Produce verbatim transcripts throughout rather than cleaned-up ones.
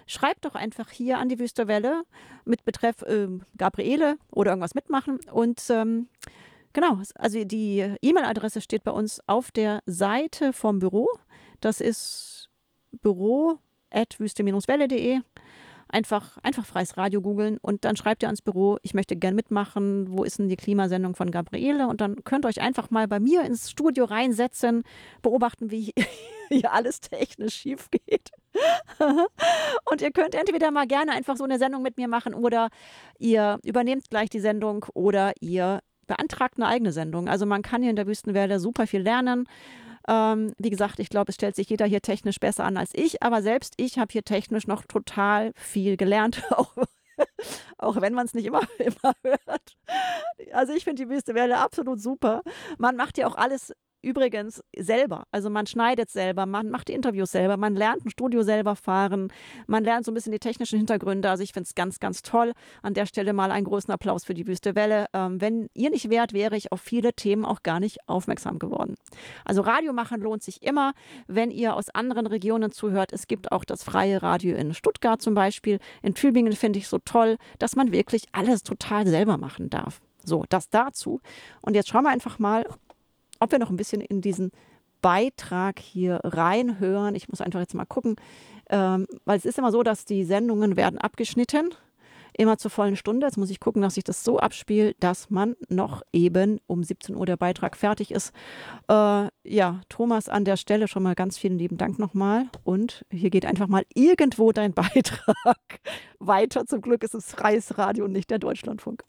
schreibt doch einfach hier an die Wüste Welle mit Betreff äh, Gabriele oder irgendwas mitmachen. Und ähm, genau, also die E-Mail-Adresse steht bei uns auf der Seite vom Büro. Das ist büro at wüste-welle punkt de. Einfach, einfach freies Radio googeln und dann schreibt ihr ans Büro, ich möchte gern mitmachen, wo ist denn die Klimasendung von Gabriele? Und dann könnt ihr euch einfach mal bei mir ins Studio reinsetzen, beobachten, wie hier alles technisch schief geht. Und ihr könnt entweder mal gerne einfach so eine Sendung mit mir machen oder ihr übernehmt gleich die Sendung oder ihr beantragt eine eigene Sendung. Also man kann hier in der Wüstenwelle super viel lernen. Ähm, wie gesagt, ich glaube, es stellt sich jeder hier technisch besser an als ich, aber selbst ich habe hier technisch noch total viel gelernt, auch, auch wenn man es nicht immer, immer hört. Also ich finde die Wüstenwelle absolut super. Man macht ja auch alles übrigens selber. Also man schneidet selber, man macht die Interviews selber, man lernt ein Studio selber fahren, man lernt so ein bisschen die technischen Hintergründe. Also ich finde es ganz, ganz toll. An der Stelle mal einen großen Applaus für die Wüstewelle. Ähm, wenn ihr nicht wärt, wäre ich auf viele Themen auch gar nicht aufmerksam geworden. Also Radio machen lohnt sich immer, wenn ihr aus anderen Regionen zuhört. Es gibt auch das freie Radio in Stuttgart zum Beispiel. In Tübingen finde ich so toll, dass man wirklich alles total selber machen darf. So, das dazu. Und jetzt schauen wir einfach mal, ob wir noch ein bisschen in diesen Beitrag hier reinhören. Ich muss einfach jetzt mal gucken, ähm, weil es ist immer so, dass die Sendungen werden abgeschnitten, immer zur vollen Stunde. Jetzt muss ich gucken, dass sich das so abspielt, dass man noch eben um siebzehn Uhr der Beitrag fertig ist. Äh, ja, Thomas, an der Stelle schon mal ganz vielen lieben Dank nochmal. Und hier geht einfach mal irgendwo dein Beitrag weiter. Zum Glück ist es freies Radio und nicht der Deutschlandfunk.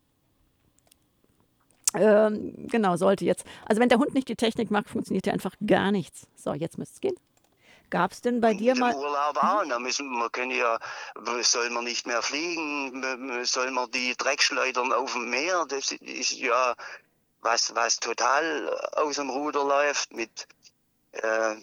Ähm, genau, sollte jetzt. Also wenn der Hund nicht die Technik macht, funktioniert ja einfach gar nichts. So, jetzt müsste es gehen. Gab es denn bei dir mal... Im Urlaub auch. Da müssen, wir können ja, soll man nicht mehr fliegen, soll man die Dreckschleudern auf dem Meer, das ist ja was, was total aus dem Ruder läuft mit... Äh,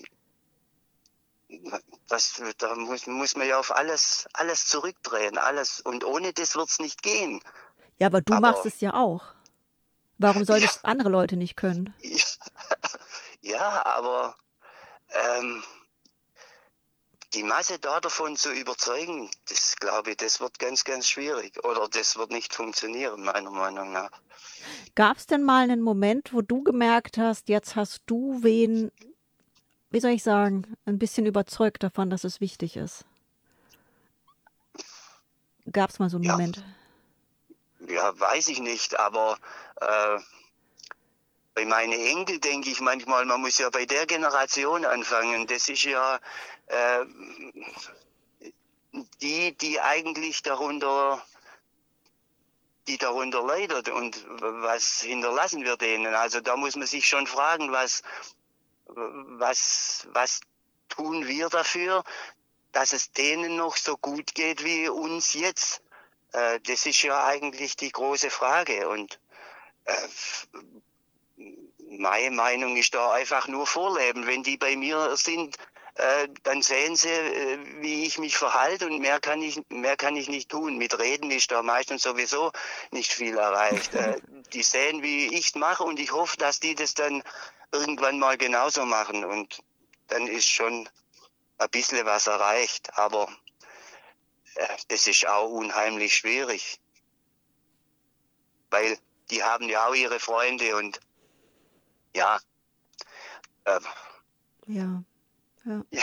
das, da muss, muss man ja auf alles, alles zurückdrehen, alles. Und ohne das wird es nicht gehen. Ja, aber du aber, machst es ja auch. Warum sollen es ja, andere Leute nicht können? Ja, aber ähm, die Masse da davon zu überzeugen, das glaube ich, das wird ganz, ganz schwierig. Oder das wird nicht funktionieren, meiner Meinung nach. Gab es denn mal einen Moment, wo du gemerkt hast, jetzt hast du wen, wie soll ich sagen, ein bisschen überzeugt davon, dass es wichtig ist? Gab es mal so einen ja. Moment? Ja, weiß ich nicht, aber äh, bei meinen Enkel denke ich manchmal, man muss ja bei der Generation anfangen. Das ist ja äh, die, die eigentlich darunter, die darunter leidet. Und was hinterlassen wir denen? Also da muss man sich schon fragen, was, was, was tun wir dafür, dass es denen noch so gut geht wie uns jetzt? Das ist ja eigentlich die große Frage und äh, meine Meinung ist da einfach nur vorleben. Wenn die bei mir sind, äh, dann sehen sie, äh, wie ich mich verhalte und mehr kann ich, mehr kann ich nicht tun. Mit Reden ist da meistens sowieso nicht viel erreicht. Äh, die sehen, wie ich es mache und ich hoffe, dass die das dann irgendwann mal genauso machen und dann ist schon ein bisschen was erreicht, aber das ist auch unheimlich schwierig, weil die haben ja auch ihre Freunde und ja. Äh, ja, ja. Ja.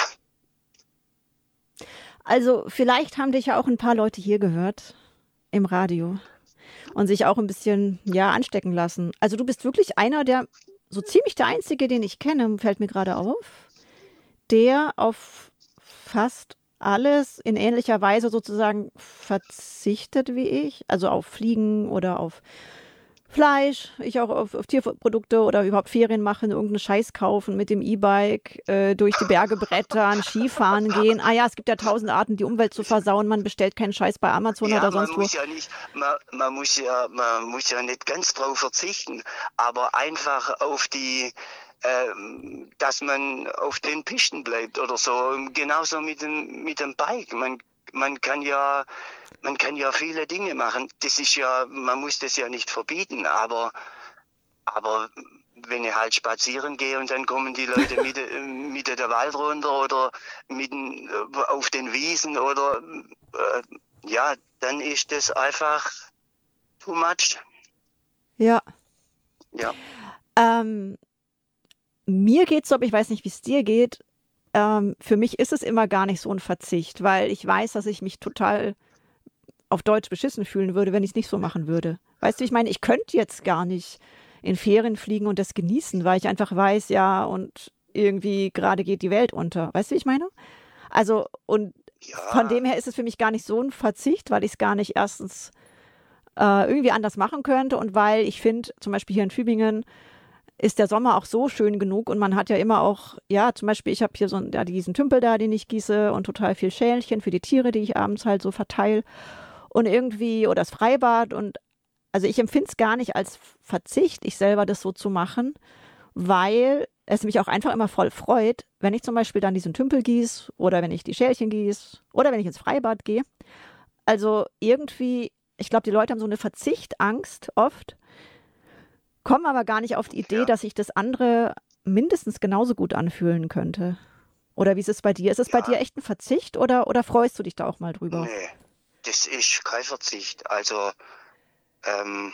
Also vielleicht haben dich ja auch ein paar Leute hier gehört im Radio und sich auch ein bisschen ja anstecken lassen. Also du bist wirklich einer der, so ziemlich der Einzige, den ich kenne, fällt mir gerade auf, der auf fast alles in ähnlicher Weise sozusagen verzichtet wie ich, also auf Fliegen oder auf Fleisch, ich auch auf, auf Tierprodukte oder überhaupt Ferien machen, irgendeinen Scheiß kaufen, mit dem E-Bike äh, durch die Berge brettern, Skifahren gehen. Ah ja, es gibt ja tausend Arten, die Umwelt zu versauen. Man bestellt keinen Scheiß bei Amazon ja, oder sonst man muss wo. Ja nicht, man, man, muss ja, man muss ja nicht ganz drauf verzichten, aber einfach auf die dass man auf den Pisten bleibt oder so. Genauso mit dem, mit dem Bike. Man, man kann ja, man kann ja viele Dinge machen. Das ist ja, man muss das ja nicht verbieten, aber, aber wenn ich halt spazieren gehe und dann kommen die Leute mit, mit der Wald runter oder mitten auf den Wiesen oder äh, ja, dann ist das einfach too much. Ja. Ja. Ähm, mir geht's so, aber ich weiß nicht, wie es dir geht. Ähm, für mich ist es immer gar nicht so ein Verzicht, weil ich weiß, dass ich mich total auf Deutsch beschissen fühlen würde, wenn ich es nicht so machen würde. Weißt du, ich meine, ich könnte jetzt gar nicht in Ferien fliegen und das genießen, weil ich einfach weiß, ja, und irgendwie gerade geht die Welt unter. Weißt du, wie ich meine? Also, und Ja. von dem her ist es für mich gar nicht so ein Verzicht, weil ich es gar nicht erstens äh, irgendwie anders machen könnte und weil ich finde, zum Beispiel hier in Tübingen ist der Sommer auch so schön genug und man hat ja immer auch, ja, zum Beispiel, ich habe hier so einen, ja, diesen Tümpel da, den ich gieße und total viel Schälchen für die Tiere, die ich abends halt so verteile und irgendwie, oder das Freibad und also ich empfinde es gar nicht als Verzicht, ich selber das so zu machen, weil es mich auch einfach immer voll freut, wenn ich zum Beispiel dann diesen Tümpel gieße oder wenn ich die Schälchen gieße oder wenn ich ins Freibad gehe. Also irgendwie, ich glaube, die Leute haben so eine Verzichtangst oft, kommen aber gar nicht auf die Idee, Ja. dass sich das andere mindestens genauso gut anfühlen könnte. Oder wie ist es bei dir? Ist es bei Ja. dir echt ein Verzicht oder, oder freust du dich da auch mal drüber? Nee, das ist kein Verzicht. Also ähm,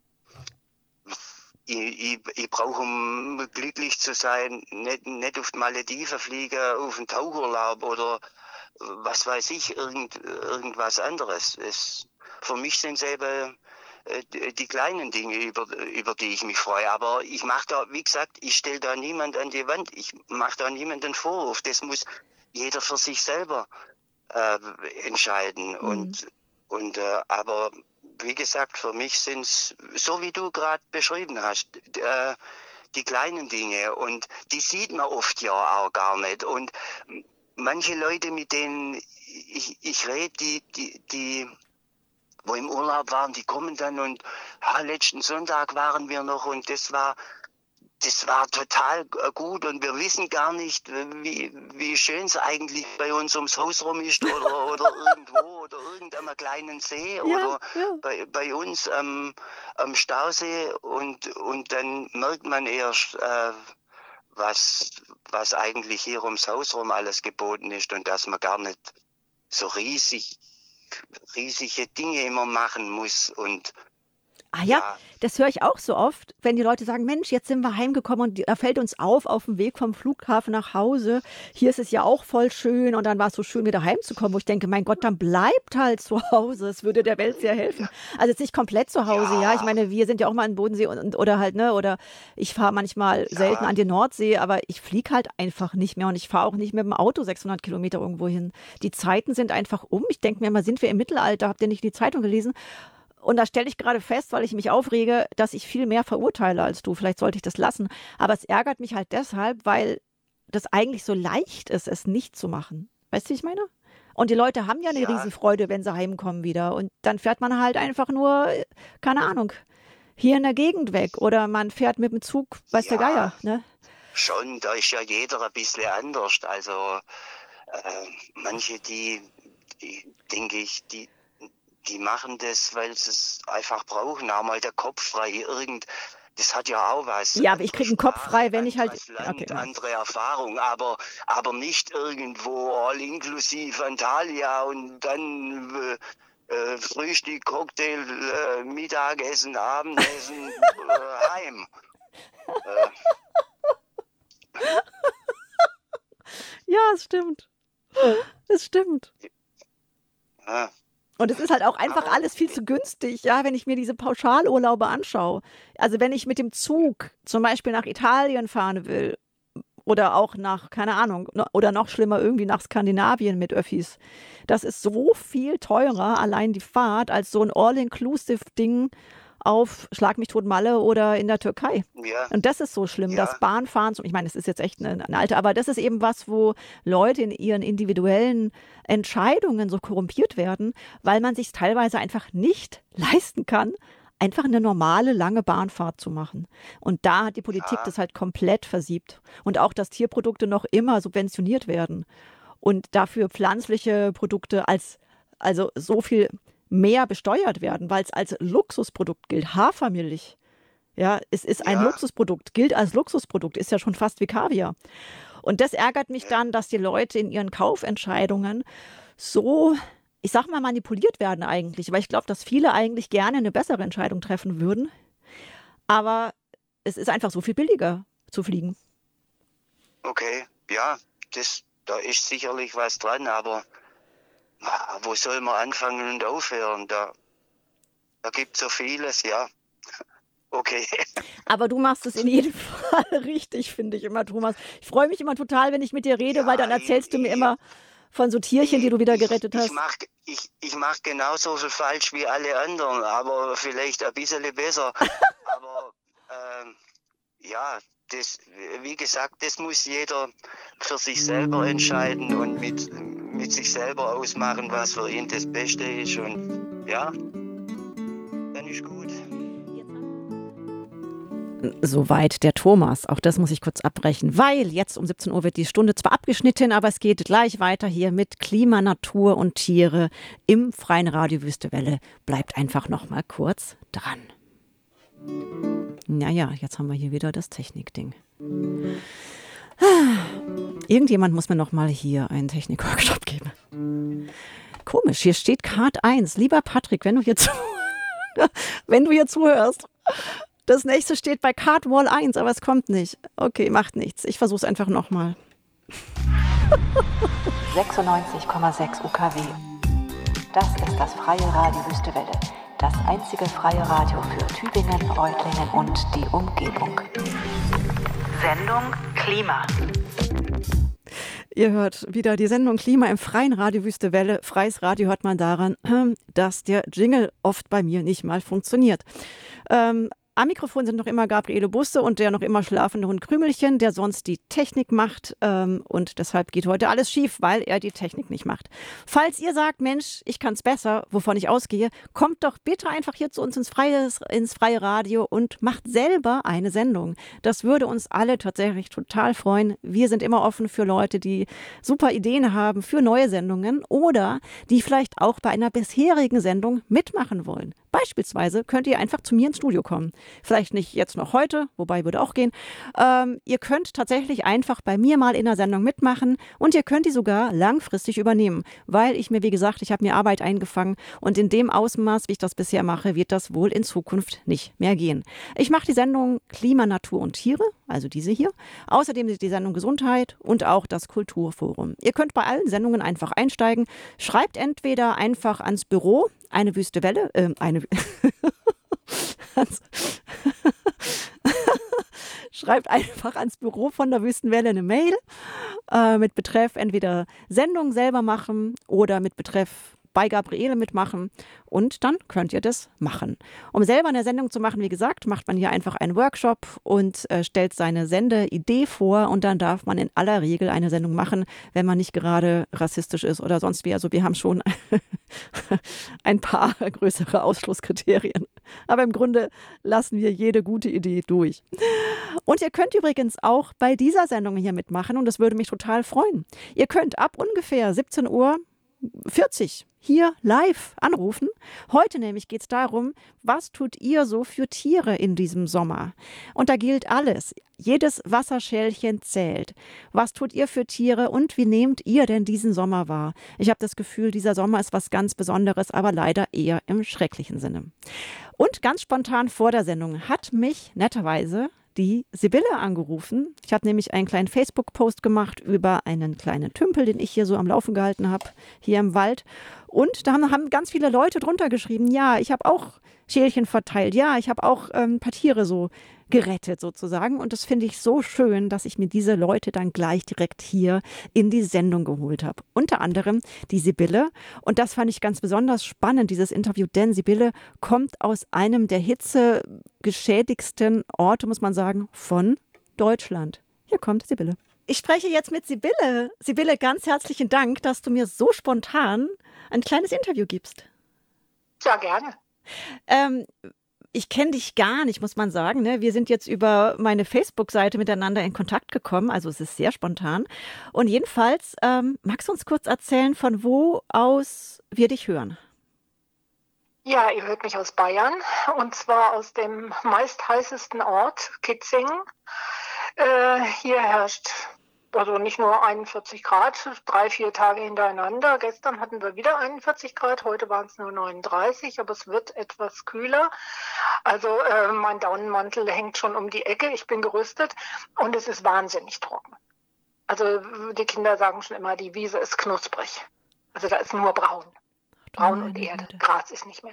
ich, ich, ich brauche, um glücklich zu sein, nicht, nicht auf die Malediven fliegen, auf einen Tauchurlaub oder was weiß ich, irgend, irgendwas anderes. Es, für mich sind es eben äh, die, die kleinen Dinge, über, über die ich mich freue. Aber ich mache da, wie gesagt, ich stelle da niemand an die Wand. Ich mache da niemanden Vorwurf. Das muss jeder für sich selber äh, entscheiden. Mhm. Und, und äh, aber wie gesagt, für mich sind es, so wie du gerade beschrieben hast, äh, die kleinen Dinge. Und die sieht man oft ja auch gar nicht. Und manche Leute, mit denen ich, ich rede, die, die, die, wo im Urlaub waren, die kommen dann und ja, letzten Sonntag waren wir noch und das war, das war total gut und wir wissen gar nicht, wie, wie schön es eigentlich bei uns ums Haus rum ist oder, oder irgendwo oder irgendeinem kleinen See Ja, oder ja. bei, bei uns am, am Stausee und, und dann merkt man erst, äh, was, was eigentlich hier ums Haus rum alles geboten ist und dass man gar nicht so riesig, riesige Dinge immer machen muss und Ah ja, ja, das höre ich auch so oft, wenn die Leute sagen, Mensch, jetzt sind wir heimgekommen und da fällt uns auf, auf dem Weg vom Flughafen nach Hause, hier ist es ja auch voll schön und dann war es so schön, wieder heimzukommen, wo ich denke, mein Gott, dann bleibt halt zu Hause, es würde der Welt sehr helfen. Also jetzt nicht komplett zu Hause, ja, ich ja, meine, wir sind ja auch mal in Bodensee und, und, oder halt, ne, oder ich fahre manchmal selten ja, an die Nordsee, aber ich fliege halt einfach nicht mehr und ich fahre auch nicht mit dem Auto sechshundert Kilometer irgendwo hin. Die Zeiten sind einfach um. Ich denke mir immer, sind wir im Mittelalter? Habt ihr nicht die Zeitung gelesen? Und da stelle ich gerade fest, weil ich mich aufrege, dass ich viel mehr verurteile als du. Vielleicht sollte ich das lassen. Aber es ärgert mich halt deshalb, weil das eigentlich so leicht ist, es nicht zu machen. Weißt du, wie ich meine? Und die Leute haben ja eine ja, Riesenfreude, wenn sie heimkommen wieder. Und dann fährt man halt einfach nur, äh, keine Ahnung, hier in der Gegend weg. Oder man fährt mit dem Zug, weiß der ja, Geier. Ne? schon, da ist ja jeder ein bisschen anders. Also äh, manche, die, die denke ich, die, die machen das, weil sie es einfach brauchen, auch mal der Kopf frei. Irgend, das hat ja auch was. Ja, aber ich Andere kriege einen Kopf Sprache, frei, wenn ich halt. anderes Okay, Land, ja. andere Erfahrung, aber, aber nicht irgendwo all inklusiv Antalya und dann äh, äh, Frühstück, Cocktail, äh, Mittagessen, Abendessen, äh, heim. Äh, Ja, es stimmt. Es stimmt. ja. Und es ist halt auch einfach Aber alles viel zu günstig, ja, wenn ich mir diese Pauschalurlaube anschaue. Also wenn ich mit dem Zug zum Beispiel nach Italien fahren will oder auch nach, keine Ahnung, no- oder noch schlimmer irgendwie nach Skandinavien mit Öffis, das ist so viel teurer, allein die Fahrt, als so ein All-Inclusive-Ding auf Schlag mich tot Malle oder in der Türkei. ja, Und das ist so schlimm, das ja, Bahnfahren, zum- ich meine, es ist jetzt echt eine, eine alte, aber das ist eben was, wo Leute in ihren individuellen Entscheidungen so korrumpiert werden, weil man sich teilweise einfach nicht leisten kann, einfach eine normale, lange Bahnfahrt zu machen. Und da hat die Politik ja, das halt komplett versiebt. Und auch, dass Tierprodukte noch immer subventioniert werden und dafür pflanzliche Produkte als, also so viel mehr besteuert werden, weil es als Luxusprodukt gilt. Hafermilch. Ja, es ist ein Ja. Luxusprodukt, gilt als Luxusprodukt, ist ja schon fast wie Kaviar. Und das ärgert mich dann, dass die Leute in ihren Kaufentscheidungen so, ich sag mal, manipuliert werden eigentlich. Weil ich glaube, dass viele eigentlich gerne eine bessere Entscheidung treffen würden. Aber es ist einfach so viel billiger zu fliegen. Okay, ja, das, da ist sicherlich was dran, aber ah, wo soll man anfangen und aufhören? Da, da gibt es so vieles, ja. Okay. Aber du machst es in jedem Fall richtig, finde ich immer, Thomas. Ich freue mich immer total, wenn ich mit dir rede, Ja, weil dann erzählst ich, du mir ich, immer von so Tierchen, die du wieder gerettet ich, hast. Ich mache ich, ich mach genauso viel falsch wie alle anderen, aber vielleicht ein bisschen besser. aber ähm, ja, das, wie gesagt, das muss jeder für sich selber entscheiden und mit, mit sich selber ausmachen, was für ihn das Beste ist. Und ja, dann ist gut. Soweit der Thomas. Auch das muss ich kurz abbrechen, weil jetzt um siebzehn Uhr wird die Stunde zwar abgeschnitten, aber es geht gleich weiter hier mit Klima, Natur und Tiere im freien Radio Wüstewelle. Bleibt einfach noch mal kurz dran. Naja, jetzt haben wir hier wieder das Technikding. Irgendjemand muss mir noch mal hier einen Technik-Workshop geben. Komisch, hier steht Card eins. Lieber Patrick, wenn du hier, zu wenn du hier zuhörst, das nächste steht bei Card Wall eins, aber es kommt nicht. Okay, macht nichts. Ich versuche es einfach nochmal. sechsundneunzig Komma sechs U K W. Das ist das freie Radio Wüstewelle. Das einzige freie Radio für Tübingen, Reutlingen und die Umgebung. Sendung Klima. Ihr hört wieder die Sendung Klima im freien Radio Wüstewelle. Freies Radio hört man daran, dass der Jingle oft bei mir nicht mal funktioniert. Ähm, Am Mikrofon sind noch immer Gabriele Busse und der noch immer schlafende Hund Krümelchen, der sonst die Technik macht. Ähm, und deshalb geht heute alles schief, weil er die Technik nicht macht. Falls ihr sagt, Mensch, ich kann es besser, wovon ich ausgehe, kommt doch bitte einfach hier zu uns ins freie, ins freie Radio und macht selber eine Sendung. Das würde uns alle tatsächlich total freuen. Wir sind immer offen für Leute, die super Ideen haben für neue Sendungen oder die vielleicht auch bei einer bisherigen Sendung mitmachen wollen. Beispielsweise könnt ihr einfach zu mir ins Studio kommen. Vielleicht nicht jetzt noch heute, wobei würde auch gehen. Ähm, ihr könnt tatsächlich einfach bei mir mal in der Sendung mitmachen und ihr könnt die sogar langfristig übernehmen, weil ich mir, wie gesagt, ich habe mir Arbeit eingefangen und in dem Ausmaß, wie ich das bisher mache, wird das wohl in Zukunft nicht mehr gehen. Ich mache die Sendung Klima, Natur und Tiere, also diese hier. Außerdem die Sendung Gesundheit und auch das Kulturforum. Ihr könnt bei allen Sendungen einfach einsteigen. Schreibt entweder einfach ans Büro, eine Wüstewelle, äh, eine Schreibt einfach ans Büro von der Wüstenwelle eine Mail äh, mit Betreff entweder Sendung selber machen oder mit Betreff bei Gabriele mitmachen und dann könnt ihr das machen. Um selber eine Sendung zu machen, wie gesagt, macht man hier einfach einen Workshop und äh, stellt seine Sendeidee vor und dann darf man in aller Regel eine Sendung machen, wenn man nicht gerade rassistisch ist oder sonst wie. Also wir haben schon ein paar größere Ausschlusskriterien. Aber im Grunde lassen wir jede gute Idee durch. Und ihr könnt übrigens auch bei dieser Sendung hier mitmachen und das würde mich total freuen. Ihr könnt ab ungefähr siebzehn Uhr vierzig hier live anrufen. Heute nämlich geht es darum, was tut ihr so für Tiere in diesem Sommer? Und da gilt alles. Jedes Wasserschälchen zählt. Was tut ihr für Tiere und wie nehmt ihr denn diesen Sommer wahr? Ich habe das Gefühl, dieser Sommer ist was ganz Besonderes, aber leider eher im schrecklichen Sinne. Und ganz spontan vor der Sendung hat mich netterweise die Sibylle angerufen. Ich habe nämlich einen kleinen Facebook-Post gemacht über einen kleinen Tümpel, den ich hier so am Laufen gehalten habe, hier im Wald. Und da haben, haben ganz viele Leute drunter geschrieben, ja, ich habe auch Schälchen verteilt, ja, ich habe auch ähm, ein paar Tiere so gerettet sozusagen. Und das finde ich so schön, dass ich mir diese Leute dann gleich direkt hier in die Sendung geholt habe. Unter anderem die Sibylle. Und das fand ich ganz besonders spannend, dieses Interview, denn Sibylle kommt aus einem der hitzegeschädigsten Orte, muss man sagen, von Deutschland. Hier kommt Sibylle. Ich spreche jetzt mit Sibylle. Sibylle, ganz herzlichen Dank, dass du mir so spontan ein kleines Interview gibst. Ja, gerne. Ähm, Ich kenne dich gar nicht, muss man sagen. Ne? Wir sind jetzt über meine Facebook-Seite miteinander in Kontakt gekommen. Also es ist sehr spontan. Und jedenfalls, ähm, magst du uns kurz erzählen, von wo aus wir dich hören? Ja, ihr hört mich aus Bayern und zwar aus dem meist heißesten Ort, Kitzingen. Äh, hier herrscht also nicht nur einundvierzig Grad, drei, vier Tage hintereinander. Gestern hatten wir wieder einundvierzig Grad, heute waren es nur neununddreißig, aber es wird etwas kühler. Also äh, mein Daunenmantel hängt schon um die Ecke, ich bin gerüstet und es ist wahnsinnig trocken. Also die Kinder sagen schon immer, die Wiese ist knusprig. Also da ist nur braun. Braun und Erde. Gras ist nicht mehr.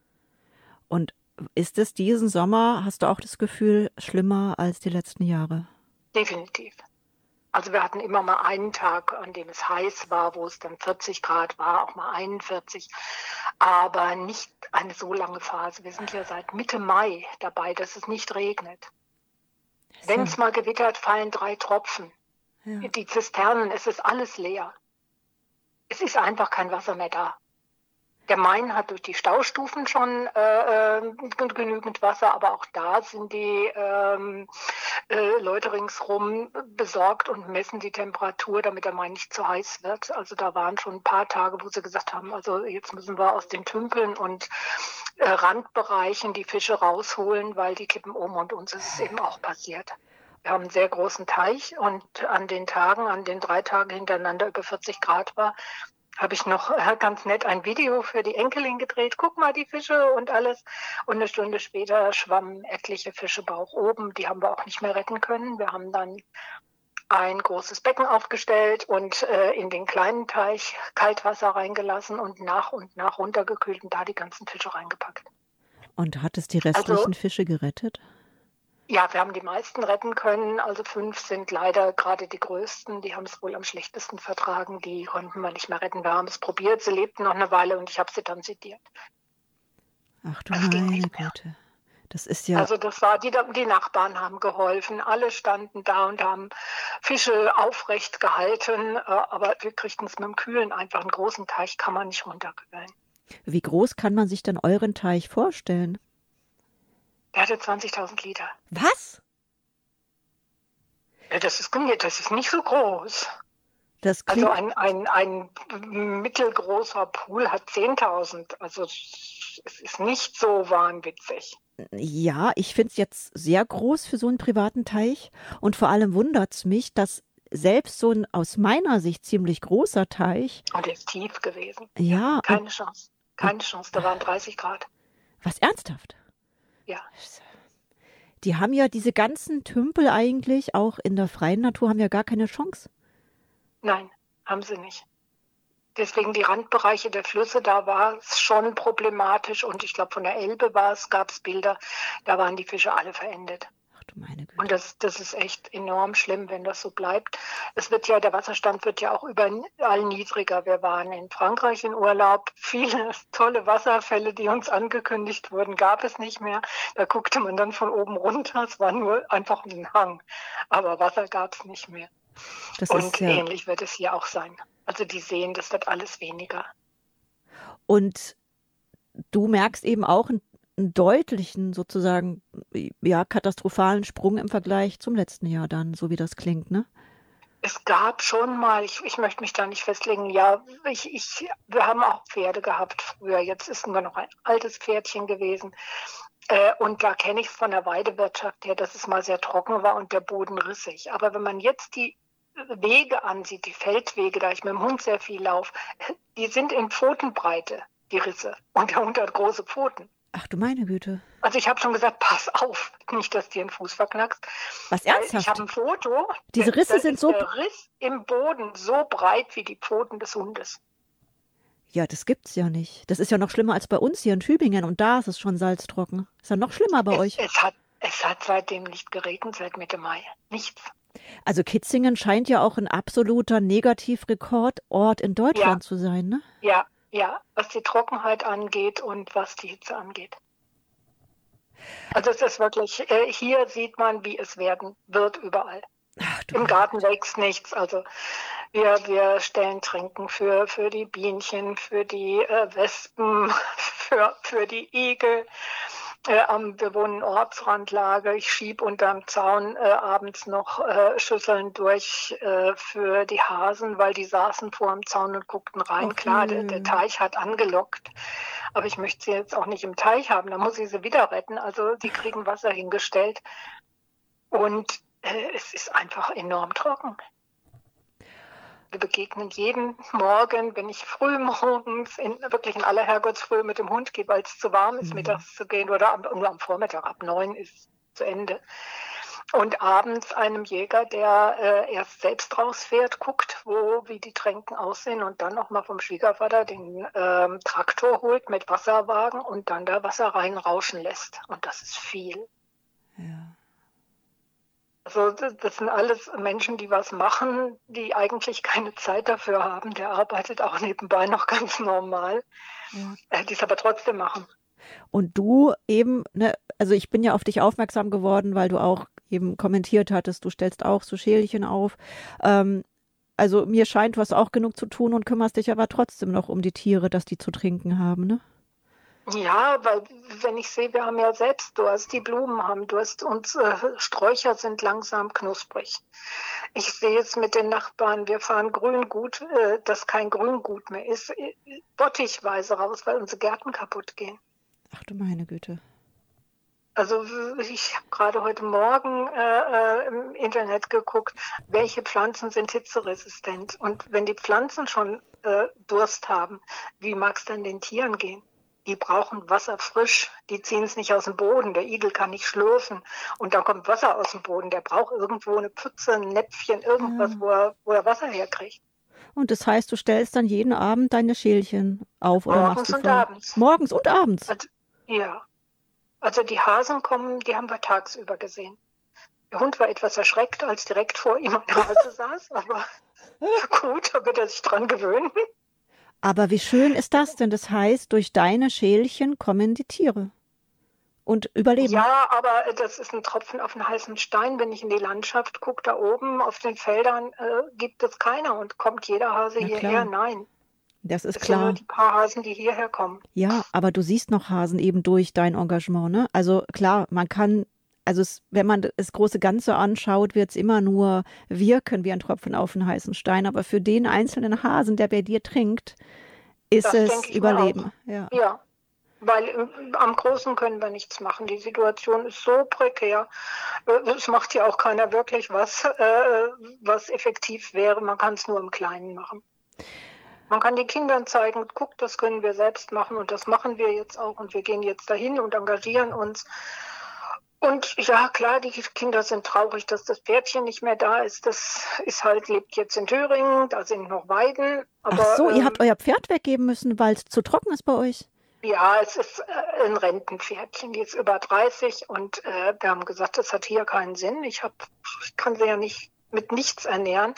Und ist es diesen Sommer, hast du auch das Gefühl, schlimmer als die letzten Jahre? Definitiv. Also wir hatten immer mal einen Tag, an dem es heiß war, wo es dann vierzig Grad war, auch mal einundvierzig. Aber nicht eine so lange Phase. Wir sind ja seit Mitte Mai dabei, dass es nicht regnet. So. Wenn es mal gewittert, fallen drei Tropfen. Ja. Die Zisternen, es ist alles leer. Es ist einfach kein Wasser mehr da. Der Main hat durch die Staustufen schon äh, genügend Wasser, aber auch da sind die ähm, äh, Leute ringsrum besorgt und messen die Temperatur, damit der Main nicht zu heiß wird. Also da waren schon ein paar Tage, wo sie gesagt haben, also jetzt müssen wir aus den Tümpeln und äh, Randbereichen die Fische rausholen, weil die kippen um, und uns ist es eben auch passiert. Wir haben einen sehr großen Teich und an den Tagen, an den drei Tagen hintereinander über vierzig Grad war, habe ich noch ganz nett ein Video für die Enkelin gedreht. Guck mal, die Fische und alles. Und eine Stunde später schwammen etliche Fische Bauch oben. Die haben wir auch nicht mehr retten können. Wir haben dann ein großes Becken aufgestellt und äh, in den kleinen Teich Kaltwasser reingelassen und nach und nach runtergekühlt und da die ganzen Fische reingepackt. Und hat es die restlichen also, Fische gerettet? Ja, wir haben die meisten retten können. Also fünf sind leider gerade die größten. Die haben es wohl am schlechtesten vertragen. Die konnten wir nicht mehr retten. Wir haben es probiert. Sie lebten noch eine Weile und ich habe sie dann sediert. Ach du meine Güte. Das ist ja... Also das war, die, die Nachbarn haben geholfen. Alle standen da und haben Fische aufrecht gehalten. Aber wir kriegten es mit dem Kühlen einfach. Einen großen Teich kann man nicht runterkühlen. Wie groß kann man sich denn euren Teich vorstellen? Der hatte zwanzigtausend Liter. Was? Ja, das ist, das ist nicht so groß. Das also ein, ein, ein mittelgroßer Pool hat zehntausend. Also es ist nicht so wahnwitzig. Ja, ich finde es jetzt sehr groß für so einen privaten Teich. Und vor allem wundert es mich, dass selbst so ein aus meiner Sicht ziemlich großer Teich... Und der ist tief gewesen. Ja. Keine und, Chance. Keine Chance. Da waren dreißig Grad. Was, ernsthaft? Ja. Die haben ja diese ganzen Tümpel eigentlich, auch in der freien Natur, haben ja gar keine Chance. Nein, haben sie nicht. Deswegen die Randbereiche der Flüsse, da war es schon problematisch. Und ich glaube, von der Elbe war es, gab es Bilder, da waren die Fische alle verendet. Ach du meine Güte. Und das, das ist echt enorm schlimm, wenn das so bleibt. Es wird ja, der Wasserstand wird ja auch überall niedriger. Wir waren in Frankreich in Urlaub. Viele tolle Wasserfälle, die uns angekündigt wurden, gab es nicht mehr. Da guckte man dann von oben runter. Es war nur einfach ein Hang. Aber Wasser gab es nicht mehr. Das Und ist, ja. ähnlich wird es hier auch sein. Also die sehen, das wird alles weniger. Und du merkst eben auch einen, einen deutlichen, sozusagen, ja, katastrophalen Sprung im Vergleich zum letzten Jahr dann, so wie das klingt, ne? Es gab schon mal, ich, ich möchte mich da nicht festlegen, ja, ich, ich, wir haben auch Pferde gehabt früher. Jetzt ist nur noch ein altes Pferdchen gewesen. Äh, und da kenne ich es von der Weidewirtschaft her, dass es mal sehr trocken war und der Boden rissig. Aber wenn man jetzt die Wege ansieht, die Feldwege, da ich mit dem Hund sehr viel laufe, die sind in Pfotenbreite, die Risse. Und der Hund hat große Pfoten. Ach du meine Güte. Also ich habe schon gesagt, pass auf, nicht, dass dir den Fuß verknackst. Was, ernsthaft? Ich habe ein Foto. Diese Risse das sind ist so... Der Riss im Boden so breit wie die Pfoten des Hundes. Ja, das gibt's ja nicht. Das ist ja noch schlimmer als bei uns hier in Tübingen. Und da ist es schon salztrocken. Ist ja noch schlimmer bei es, euch. Es hat, es hat seitdem nicht geregnet, seit Mitte Mai. Nichts. Also Kitzingen scheint ja auch ein absoluter Negativrekordort in Deutschland ja. zu sein, ne? Ja, ja, was die Trockenheit angeht und was die Hitze angeht. Also es ist wirklich, äh, hier sieht man, wie es werden wird überall. Ach, Im Garten wächst nichts. Also wir, wir stellen Tränken für, für die Bienchen, für die äh, Wespen, für, für die Igel. Äh, am, wir wohnen in Ortsrandlage. Ich schiebe unterm Zaun äh, abends noch äh, Schüsseln durch äh, für die Hasen, weil die saßen vor dem Zaun und guckten rein. Okay. Klar, der, der Teich hat angelockt. aber ich möchte sie jetzt auch nicht im Teich haben, da muss ich sie wieder retten. Also die kriegen Wasser hingestellt und äh, es ist einfach enorm trocken. Wir begegnen jeden Morgen, wenn ich früh morgens, in, wirklich in aller Herrgottsfrühe mit dem Hund gehe, weil es zu warm ist, mhm. mittags zu gehen oder am, nur am Vormittag, ab neun ist zu Ende. Und abends einem Jäger, der äh, erst selbst rausfährt, guckt, wo wie die Tränken aussehen und dann nochmal vom Schwiegervater den ähm, Traktor holt mit Wasserwagen und dann da Wasser reinrauschen lässt. Und das ist viel. Ja. Also das sind alles Menschen, die was machen, die eigentlich keine Zeit dafür haben. Der arbeitet auch nebenbei noch ganz normal, ja. die es aber trotzdem machen. Und du eben, ne, also ich bin ja auf dich aufmerksam geworden, weil du auch eben kommentiert hattest, du stellst auch so Schälchen auf. Ähm, also mir scheint, du hast auch genug zu tun und kümmerst dich aber trotzdem noch um die Tiere, dass die zu trinken haben, ne? Ja, weil wenn ich sehe, wir haben ja selbst Durst, die Blumen haben Durst und äh, Sträucher sind langsam knusprig. Ich sehe es mit den Nachbarn, wir fahren Grüngut, äh, das kein Grüngut mehr ist, äh, bottichweise raus, weil unsere Gärten kaputt gehen. Ach du meine Güte. Also ich habe gerade heute Morgen äh, im Internet geguckt, welche Pflanzen sind hitzeresistent. Und wenn die Pflanzen schon äh, Durst haben, wie mag es dann den Tieren gehen? Die brauchen Wasser frisch, die ziehen es nicht aus dem Boden. Der Igel kann nicht schlürfen und dann kommt Wasser aus dem Boden. Der braucht irgendwo eine Pfütze, ein Näpfchen, irgendwas, ja. wo, er, wo er Wasser herkriegt. Und das heißt, du stellst dann jeden Abend deine Schälchen auf? Oder Morgens machst du und voll? abends. Morgens und abends? Also, ja. Also die Hasen kommen, die haben wir tagsüber gesehen. Der Hund war etwas erschreckt, als direkt vor ihm ein Hase saß, aber gut, da wird er sich dran gewöhnen. Aber wie schön ist das denn? Das heißt, durch deine Schälchen kommen die Tiere und überleben. Ja, aber das ist ein Tropfen auf einen heißen Stein. Wenn ich in die Landschaft gucke, da oben auf den Feldern äh, gibt es keiner und kommt jeder Hase Na hierher. klar. Nein. Das ist Es klar. sind nur die paar Hasen, die hierher kommen. Ja, aber du siehst noch Hasen eben durch dein Engagement, ne? Also klar, man kann, also es, wenn man das große Ganze anschaut, wird es immer nur wirken wie ein Tropfen auf einen heißen Stein. Aber für den einzelnen Hasen, der bei dir trinkt, ist Das es denke ich mir Überleben. auch. Ja. Ja, weil äh, am Großen können wir nichts machen. Die Situation ist so prekär. Äh, Es macht ja auch keiner wirklich was, äh, was effektiv wäre. Man kann es nur im Kleinen machen. Man kann den Kindern zeigen, guck, das können wir selbst machen und das machen wir jetzt auch und wir gehen jetzt dahin und engagieren uns. Und ja, klar, die Kinder sind traurig, dass das Pferdchen nicht mehr da ist. Das ist halt, lebt jetzt in Thüringen, da sind noch Weiden. Aber, Ach so, ihr ähm, habt euer Pferd weggeben müssen, weil es zu trocken ist bei euch? ja, es ist äh, ein Rentenpferdchen, die ist über dreißig und äh, wir haben gesagt, das hat hier keinen Sinn. Ich, hab, ich kann sie ja nicht mit nichts ernähren.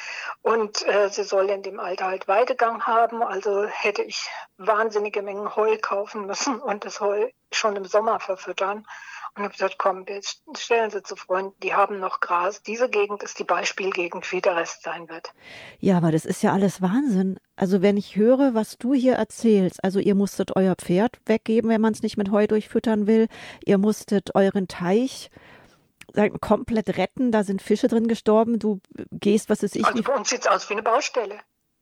Und äh, sie soll in dem Alter halt Weidegang haben, also hätte ich wahnsinnige Mengen Heu kaufen müssen und das Heu schon im Sommer verfüttern. Und habe gesagt, komm, wir stellen sie zu Freunden, die haben noch Gras. Diese Gegend ist die Beispielgegend, wie der Rest sein wird. Ja, aber das ist ja alles Wahnsinn. Also wenn ich höre, was du hier erzählst, also ihr musstet euer Pferd weggeben, wenn man es nicht mit Heu durchfüttern will. Ihr musstet euren Teich sagen, komplett retten, da sind Fische drin gestorben. Du gehst, was ist ich? Also bei uns sieht es aus wie eine Baustelle.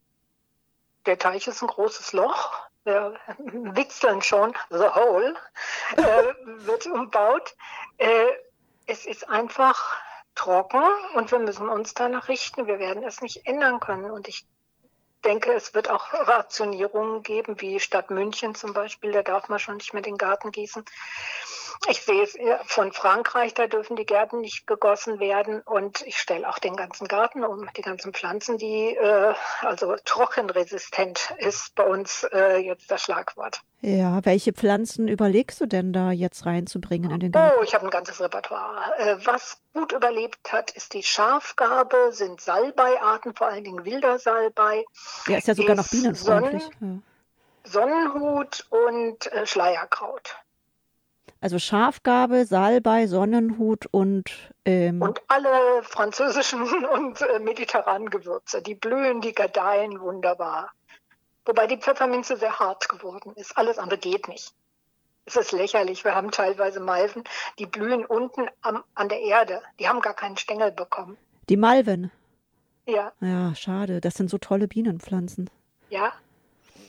Der Teich ist ein großes Loch. Wir witzeln schon, the hole, äh, wird umbaut. Äh, es ist einfach trocken und wir müssen uns danach richten. Wir werden es nicht ändern können. Und ich denke, es wird auch Rationierungen geben, wie Stadt München zum Beispiel. Da darf man schon nicht mehr den Garten gießen. Ich sehe es von Frankreich, da dürfen die Gärten nicht gegossen werden. Und ich stelle auch den ganzen Garten um, die ganzen Pflanzen, die äh, also trockenresistent ist bei uns äh, jetzt das Schlagwort. Ja, welche Pflanzen überlegst du denn da jetzt reinzubringen in den Garten? Oh, ich habe ein ganzes Repertoire. Äh, was gut überlebt hat, ist die Schafgarbe, sind Salbeiarten, vor allen Dingen wilder Salbei. Ja, ist ja sogar noch ist bienenfreundlich. Sonnen, Ja. Sonnenhut und äh, Schleierkraut. Also Schafgarbe, Salbei, Sonnenhut und ähm, Und alle französischen und äh, mediterranen Gewürze, die blühen, die gedeihen wunderbar. Wobei die Pfefferminze sehr hart geworden ist. Alles andere geht nicht. Es ist lächerlich. Wir haben teilweise Malven, die blühen unten am, an der Erde. Die haben gar keinen Stängel bekommen. die Malven. Ja, Ja, schade. Das sind so tolle Bienenpflanzen. ja.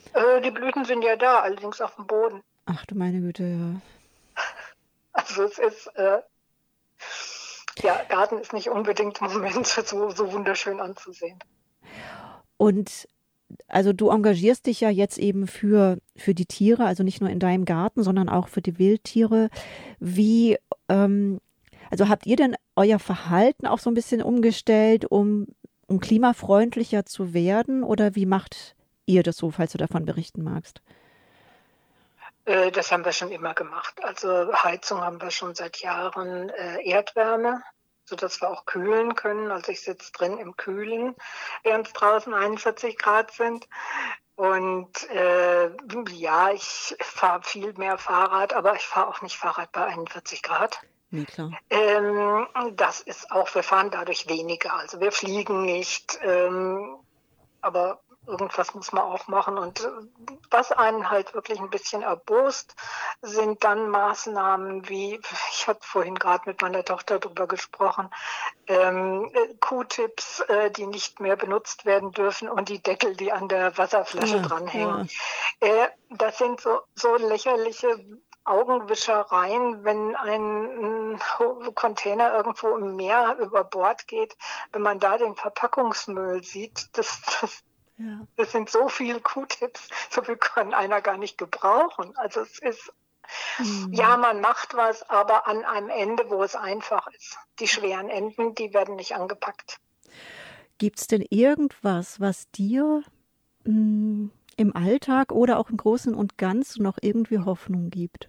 Äh, die Blüten sind ja da, allerdings auf dem Boden. Ach du meine Güte, ja. Also es ist, äh, ja, Garten ist nicht unbedingt im Moment so, so wunderschön anzusehen. Und also du engagierst dich ja jetzt eben für, für die Tiere, also nicht nur in deinem Garten, sondern auch für die Wildtiere. Wie, ähm, also habt ihr denn euer Verhalten auch so ein bisschen umgestellt, um, um klimafreundlicher zu werden? Oder wie macht ihr das so, falls du davon berichten magst? Äh, das haben wir schon immer gemacht. Also Heizung haben wir schon seit Jahren, äh, Erdwärme, sodass wir auch kühlen können. Also ich sitze drin im Kühlen, während es draußen einundvierzig Grad sind. Und äh, ja, ich fahre viel mehr Fahrrad, aber ich fahre auch nicht Fahrrad bei einundvierzig Grad. Nee, klar. Ähm, das ist auch, wir fahren dadurch weniger. Also wir fliegen nicht, ähm, aber irgendwas muss man auch machen. Und äh, was einen halt wirklich ein bisschen erbost, sind dann Maßnahmen wie, ich habe vorhin gerade mit meiner Tochter drüber gesprochen, ähm, äh, Q-Tips, äh, die nicht mehr benutzt werden dürfen und die Deckel, die an der Wasserflasche Ja, dranhängen. Äh, das sind so, so lächerliche Augenwischereien, wenn ein ein Container irgendwo im Meer über Bord geht, wenn man da den Verpackungsmüll sieht, das, das, Ja. das sind so viele Q-Tips, so viel kann einer gar nicht gebrauchen. Also es ist, Hm. ja, man macht was, aber an einem Ende, wo es einfach ist. Die schweren Enden, die werden nicht angepackt. Gibt es denn irgendwas, was dir mh, im Alltag oder auch im Großen und Ganzen noch irgendwie Hoffnung gibt?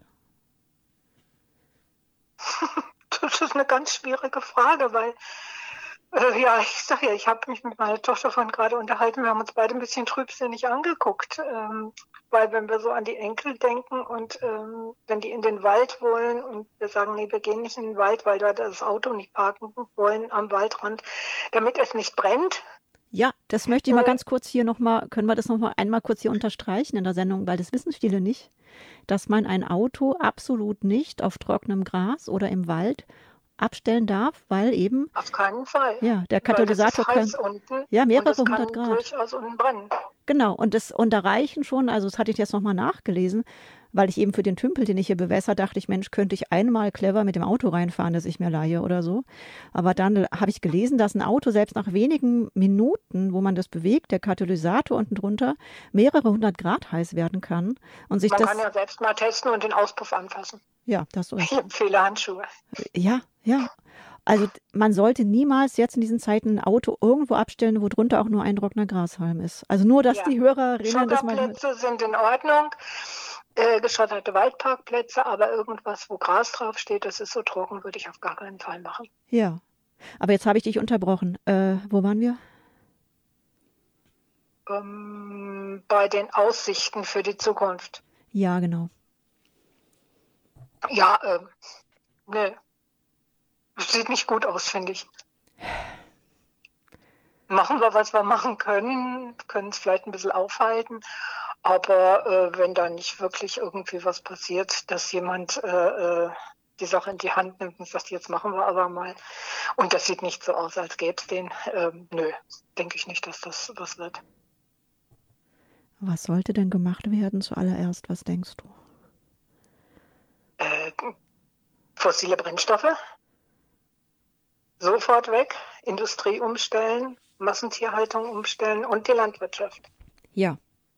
Das ist eine ganz schwierige Frage, weil, äh, ja, ich sag ja, ich habe mich mit meiner Tochter von gerade unterhalten, wir haben uns beide ein bisschen trübsinnig angeguckt, ähm, weil wenn wir so an die Enkel denken und ähm, wenn die in den Wald wollen und wir sagen, nee, wir gehen nicht in den Wald, weil wir das Auto nicht parken wollen am Waldrand, damit es nicht brennt. Ja, das möchte ich mal Äh, ganz kurz hier nochmal, können wir das nochmal einmal kurz hier unterstreichen in der Sendung, weil das wissen viele nicht, dass man ein Auto absolut nicht auf trockenem Gras oder im Wald abstellen darf, weil eben, Auf keinen Fall. ja, der Weil das ist Katalysator kann, heiß unten ja, und mehrere es kann hundert Grad. durchaus unten brennen. Genau, und das, und da reichen schon, also das hatte ich jetzt nochmal nachgelesen, weil ich eben für den Tümpel, den ich hier bewässer, dachte ich, Mensch, könnte ich einmal clever mit dem Auto reinfahren, das ich mir leihe oder so. Aber dann habe ich gelesen, dass ein Auto selbst nach wenigen Minuten, wo man das bewegt, der Katalysator unten drunter, mehrere hundert Grad heiß werden kann. Und sich Man das, kann ja selbst mal testen und den Auspuff anfassen. ja, das so. Ich empfehle Handschuhe. Ja, ja. Also d- man sollte niemals jetzt in diesen Zeiten ein Auto irgendwo abstellen, wo drunter auch nur ein trockener Grashalm ist. Also nur, dass Ja. die Hörerinnen das mal... Schotterplätze sind in Ordnung, äh, geschotterte Waldparkplätze, aber irgendwas, wo Gras draufsteht, das ist so trocken, würde ich auf gar keinen Fall machen. Ja, aber jetzt habe ich dich unterbrochen. Äh, wo waren wir? Ähm, bei den Aussichten für die Zukunft. Ja, genau. Ja, ähm, ne, sieht nicht gut aus, finde ich. Machen wir, was wir machen können, können es vielleicht ein bisschen aufhalten, aber äh, wenn da nicht wirklich irgendwie was passiert, dass jemand äh, äh, die Sache in die Hand nimmt und sagt, jetzt machen wir aber mal, und das sieht nicht so aus, als gäbe es den, ähm, nö, denke ich nicht, dass das was wird. Was sollte denn gemacht werden zuallererst? Was denkst du? Äh, fossile Brennstoffe sofort weg, Industrie umstellen, Massentierhaltung umstellen und die Landwirtschaft. Ja.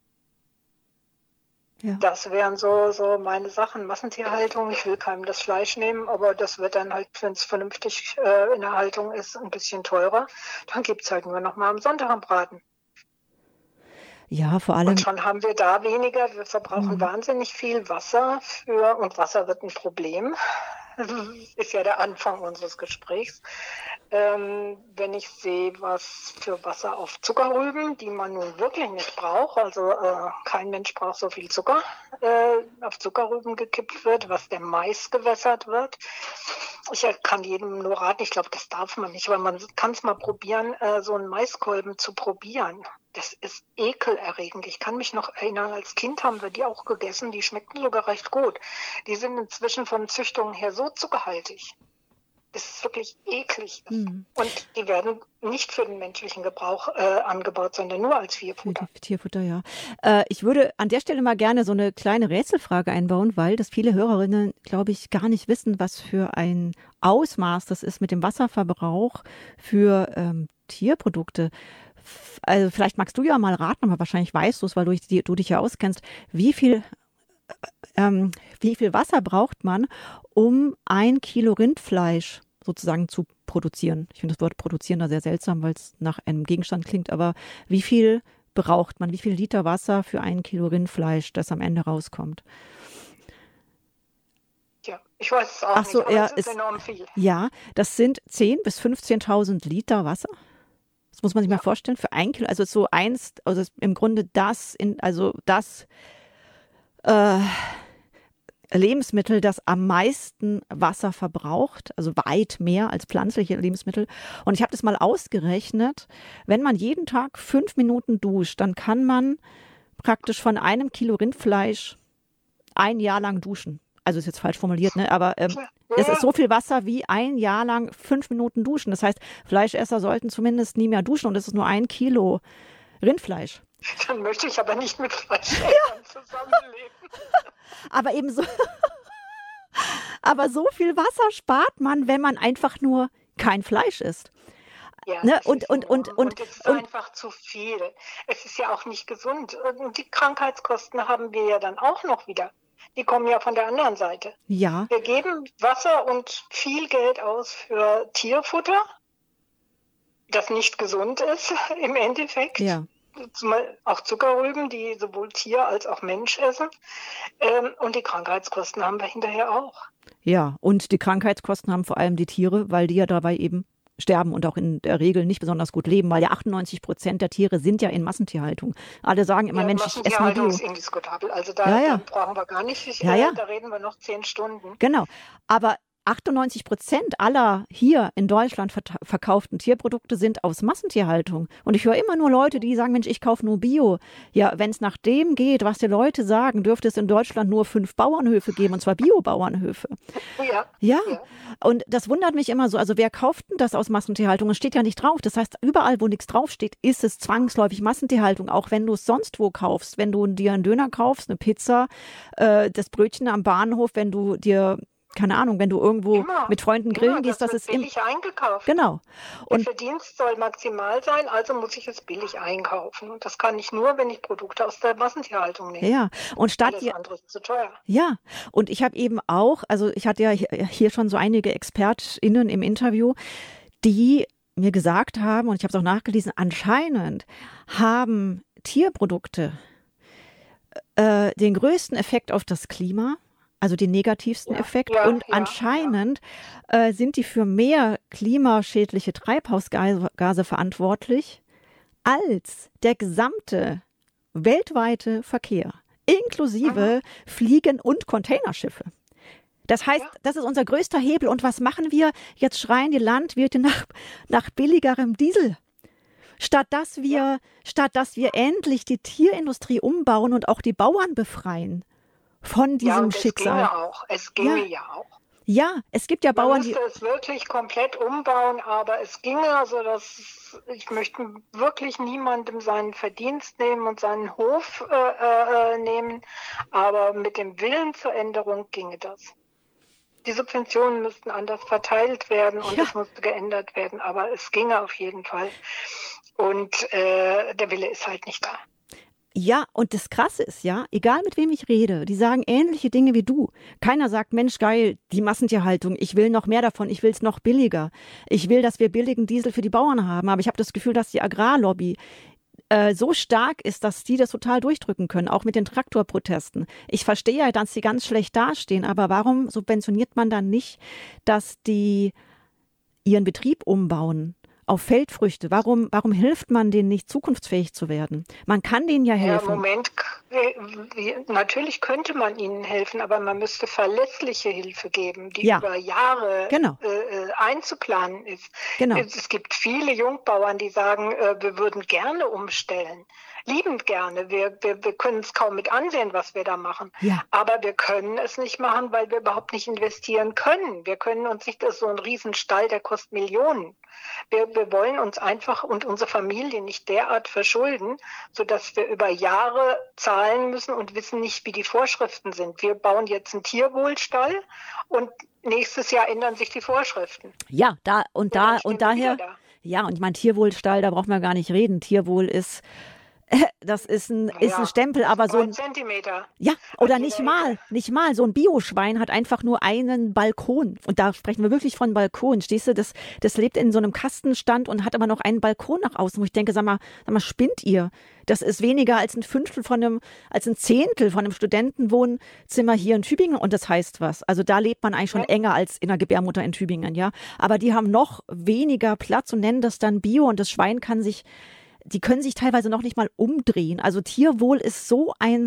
Ja. Das wären so, so meine Sachen. Massentierhaltung, ich will keinem das Fleisch nehmen, aber das wird dann halt, wenn es vernünftig äh, in der Haltung ist, ein bisschen teurer. Dann gibt es halt nur noch mal am Sonntag am Braten. Ja, vor allem. Und schon haben wir da weniger. Wir verbrauchen Mhm. wahnsinnig viel Wasser für, und Wasser wird ein Problem. Das ist ja der Anfang unseres Gesprächs. Ähm, wenn ich sehe, was für Wasser auf Zuckerrüben, die man nun wirklich nicht braucht, also äh, kein Mensch braucht so viel Zucker, äh, auf Zuckerrüben gekippt wird, was der Mais gewässert wird. Ich kann jedem nur raten, ich glaube, das darf man nicht, aber man kann es mal probieren, äh, so einen Maiskolben zu probieren. Das ist ekelerregend. Ich kann mich noch erinnern, als Kind haben wir die auch gegessen, die schmeckten sogar recht gut. Die sind inzwischen von Züchtungen her so zuckerhaltig. Das ist wirklich eklig. Mhm. Und die werden nicht für den menschlichen Gebrauch äh, angebaut, sondern nur als Tierfutter. Für Tierfutter, ja. Äh, ich würde an der Stelle mal gerne so eine kleine Rätselfrage einbauen, weil das viele Hörerinnen, glaube ich, gar nicht wissen, was für ein Ausmaß das ist mit dem Wasserverbrauch für ähm, Tierprodukte. F- Also vielleicht magst du ja mal raten, aber wahrscheinlich weißt du es, weil du, dich- du dich ja auskennst. Wie viel, ähm, wie viel Wasser braucht man, um ein Kilo Rindfleisch sozusagen zu produzieren? Ich finde das Wort produzieren da sehr seltsam, weil es nach einem Gegenstand klingt, aber wie viel braucht man? Wie viel Liter Wasser für ein Kilo Rindfleisch, das am Ende rauskommt? Ja, ich weiß es auch Ach so, nicht, aber ja, es ist es- enorm viel. Ja, das sind zehntausend bis fünfzehntausend Liter Wasser. Das muss man sich Ja. mal vorstellen, für ein Kilo, also so eins, also es ist im Grunde das, in, also das äh, Lebensmittel, das am meisten Wasser verbraucht, also weit mehr als pflanzliche Lebensmittel. Und ich habe das mal ausgerechnet, wenn man jeden Tag fünf Minuten duscht, dann kann man praktisch von einem Kilo Rindfleisch ein Jahr lang duschen. Also ist jetzt falsch formuliert, ne? Aber ähm, Ja. es ist so viel Wasser wie ein Jahr lang fünf Minuten duschen. Das heißt, Fleischesser sollten zumindest nie mehr duschen und es ist nur ein Kilo Rindfleisch. Dann möchte ich aber nicht mit Fleischessern zusammenleben. Aber eben so, aber so viel Wasser spart man, wenn man einfach nur kein Fleisch isst. Ja, Ne, das und- ist und- und- enorm. und- es ist und- einfach zu viel. Es ist ja auch nicht gesund. Und die Krankheitskosten haben wir ja dann auch noch wieder. Die kommen ja von der anderen Seite. Ja, Wir geben Wasser und viel Geld aus für Tierfutter, das nicht gesund ist im Endeffekt. ja. Zumal auch Zuckerrüben, die sowohl Tier als auch Mensch essen. Ähm, und die Krankheitskosten haben wir hinterher auch. Ja, und die Krankheitskosten haben vor allem die Tiere, weil die ja dabei eben sterben und auch in der Regel nicht besonders gut leben, weil ja achtundneunzig Prozent der Tiere sind ja in Massentierhaltung. Alle sagen immer, Ja, Mensch, ich esse nur Massentierhaltung Bio. ist indiskutabel. Also da, Ja, ja. da brauchen wir gar nicht. Ja, ja. Äh, Da reden wir noch zehn Stunden. Genau. Aber achtundneunzig Prozent aller hier in Deutschland verta- verkauften Tierprodukte sind aus Massentierhaltung. Und ich höre immer nur Leute, die sagen, Mensch, ich kaufe nur Bio. Ja, wenn es nach dem geht, was die Leute sagen, dürfte es in Deutschland nur fünf Bauernhöfe geben, und zwar Bio-Bauernhöfe. Ja. Ja, Ja. und das wundert mich immer so. Also wer kauft denn das aus Massentierhaltung? Es steht ja nicht drauf. Das heißt, überall, wo nichts draufsteht, ist es zwangsläufig Massentierhaltung. Auch wenn du es sonst wo kaufst. Wenn du dir einen Döner kaufst, eine Pizza, äh, das Brötchen am Bahnhof, wenn du dir, keine Ahnung, wenn du irgendwo Immer, mit Freunden grillen Immer, gehst, das wird ist im, billig eingekauft. genau. Der Und Verdienst soll maximal sein, also muss ich es billig einkaufen. Und das kann ich nur, wenn ich Produkte aus der Massentierhaltung nehme. ja, und statt Alles dir, andere ist zu teuer. ja, und ich habe eben auch, also ich hatte ja hier- hier schon so einige ExpertInnen im Interview, die mir gesagt haben, und ich habe es auch nachgelesen, anscheinend haben Tierprodukte äh, den größten Effekt auf das Klima, also den negativsten Ja, Effekt. ja, und ja, anscheinend Äh, sind die für mehr klimaschädliche Treibhausgase Gase verantwortlich als der gesamte weltweite Verkehr, inklusive Fliegen- und Containerschiffe. Das heißt, Ja. das ist unser größter Hebel. Und was machen wir? Jetzt schreien die Landwirte nach, nach billigerem Diesel. Statt dass wir, statt dass wir endlich die Tierindustrie umbauen und auch die Bauern befreien von Ja, diesem und es Schicksal. ginge auch. Es ginge Ja. ja, auch. Ja, es gibt ja Man Bauern, die. müsste es wirklich komplett umbauen, aber es ginge, also das, ich möchte wirklich niemandem seinen Verdienst nehmen und seinen Hof äh, äh, nehmen, aber mit dem Willen zur Änderung ginge das. Die Subventionen müssten anders verteilt werden und Ja. es musste geändert werden, aber es ginge auf jeden Fall. Und äh, der Wille ist halt nicht da. Ja, und das Krasse ist ja, egal mit wem ich rede, die sagen ähnliche Dinge wie du. Keiner sagt, Mensch, geil, die Massentierhaltung, ich will noch mehr davon, ich will es noch billiger. Ich will, dass wir billigen Diesel für die Bauern haben. Aber ich habe das Gefühl, dass die Agrarlobby äh, so stark ist, dass die das total durchdrücken können, auch mit den Traktorprotesten. Ich verstehe ja, dass sie ganz schlecht dastehen, aber warum subventioniert man dann nicht, dass die ihren Betrieb umbauen auf Feldfrüchte? Warum, warum hilft man denen nicht, zukunftsfähig zu werden? Man kann denen ja Ja, im helfen. Moment, k- äh, wie- natürlich könnte man ihnen helfen, aber man müsste verlässliche Hilfe geben, die Ja. über Jahre Genau. äh, äh, einzuplanen ist. Genau. Es, es gibt viele Jungbauern, die sagen, äh, wir würden gerne umstellen. liebend gerne. Wir, wir, wir können es kaum mit ansehen, was wir da machen. Ja. Aber wir können es nicht machen, weil wir überhaupt nicht investieren können. Wir können uns nicht, das ist so ein Riesenstall, der kostet Millionen. Wir, wir wollen uns einfach und unsere Familie nicht derart verschulden, sodass wir über Jahre zahlen müssen und wissen nicht, wie die Vorschriften sind. Wir bauen jetzt einen Tierwohlstall und nächstes Jahr ändern sich die Vorschriften. Ja, da und da und daher, da. ja, und ich meine, Tierwohlstall, da braucht man gar nicht reden. Tierwohl ist, das ist ein, Ja, ist ein Stempel, aber so ein, Zentimeter. ja, oder An nicht jeder mal, nicht mal. So ein Bioschwein hat einfach nur einen Balkon. Und da sprechen wir wirklich von Balkon. Stehst du, das, das lebt in so einem Kastenstand und hat aber noch einen Balkon nach außen, wo ich denke, sag mal, sag mal, spinnt ihr? Das ist weniger als ein Fünftel von einem, als ein Zehntel von einem Studentenwohnzimmer hier in Tübingen. Und das heißt was. Also da lebt man eigentlich schon Ja. enger als in der Gebärmutter in Tübingen, ja. Aber die haben noch weniger Platz und nennen das dann Bio. Und das Schwein kann sich, die können sich teilweise noch nicht mal umdrehen. Also Tierwohl ist so ein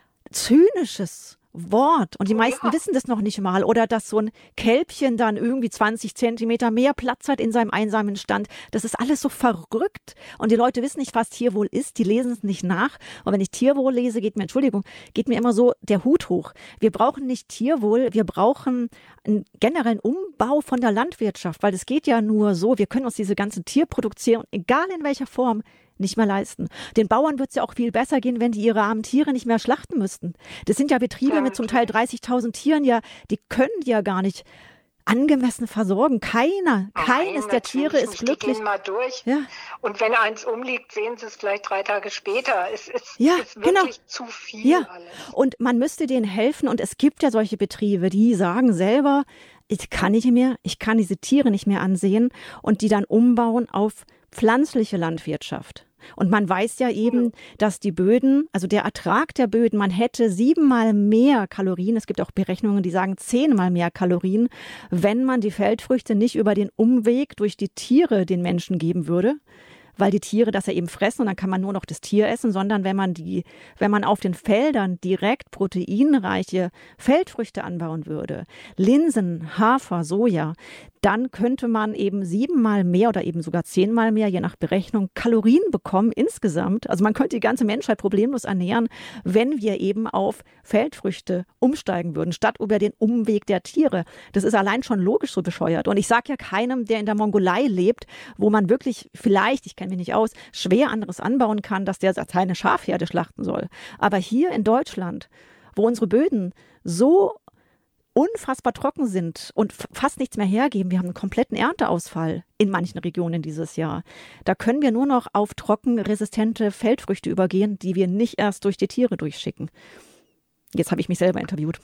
zynisches Wort. Und die meisten Ja. wissen das noch nicht mal. Oder dass so ein Kälbchen dann irgendwie zwanzig Zentimeter mehr Platz hat in seinem einsamen Stand. Das ist alles so verrückt. Und die Leute wissen nicht, was Tierwohl ist. Die lesen es nicht nach. Und wenn ich Tierwohl lese, geht mir, Entschuldigung, geht mir immer so der Hut hoch. Wir brauchen nicht Tierwohl. Wir brauchen einen generellen Umbau von der Landwirtschaft. Weil es geht ja nur so. Wir können uns diese ganze Tierproduktion, egal in welcher Form, nicht mehr leisten. Den Bauern wird es ja auch viel besser gehen, wenn die ihre armen Tiere nicht mehr schlachten müssten. Das sind ja Betriebe Ja, mit zum Teil dreißigtausend Tieren, ja, die können die ja gar nicht angemessen versorgen. Keiner, keines Nein, der Tiere natürlich ist nicht. Die glücklich. gehen mal durch. Ja. Und wenn eins umliegt, sehen sie es vielleicht drei Tage später. Es ist, Ja, ist wirklich genau. zu viel Ja, alles. und man müsste denen helfen. Und es gibt ja solche Betriebe, die sagen selber, ich kann nicht mehr, ich kann diese Tiere nicht mehr ansehen und die dann umbauen auf pflanzliche Landwirtschaft. Und man weiß ja eben, dass die Böden, also der Ertrag der Böden, man hätte siebenmal mehr Kalorien, es gibt auch Berechnungen, die sagen zehnmal mehr Kalorien, wenn man die Feldfrüchte nicht über den Umweg durch die Tiere den Menschen geben würde, weil die Tiere das ja eben fressen und dann kann man nur noch das Tier essen, sondern wenn man die, wenn man auf den Feldern direkt proteinreiche Feldfrüchte anbauen würde, Linsen, Hafer, Soja, dann könnte man eben siebenmal mehr oder eben sogar zehnmal mehr, je nach Berechnung, Kalorien bekommen insgesamt. Also man könnte die ganze Menschheit problemlos ernähren, wenn wir eben auf Feldfrüchte umsteigen würden, statt über den Umweg der Tiere. Das ist allein schon logisch so bescheuert. Und ich sage ja keinem, der in der Mongolei lebt, wo man wirklich vielleicht, ich kenne mich nicht aus, schwer anderes anbauen kann, dass der seine Schafherde schlachten soll. Aber hier in Deutschland, wo unsere Böden so unfassbar trocken sind und fast nichts mehr hergeben. Wir haben einen kompletten Ernteausfall in manchen Regionen dieses Jahr. Da können wir nur noch auf trockenresistente Feldfrüchte übergehen, die wir nicht erst durch die Tiere durchschicken. Jetzt habe ich mich selber interviewt.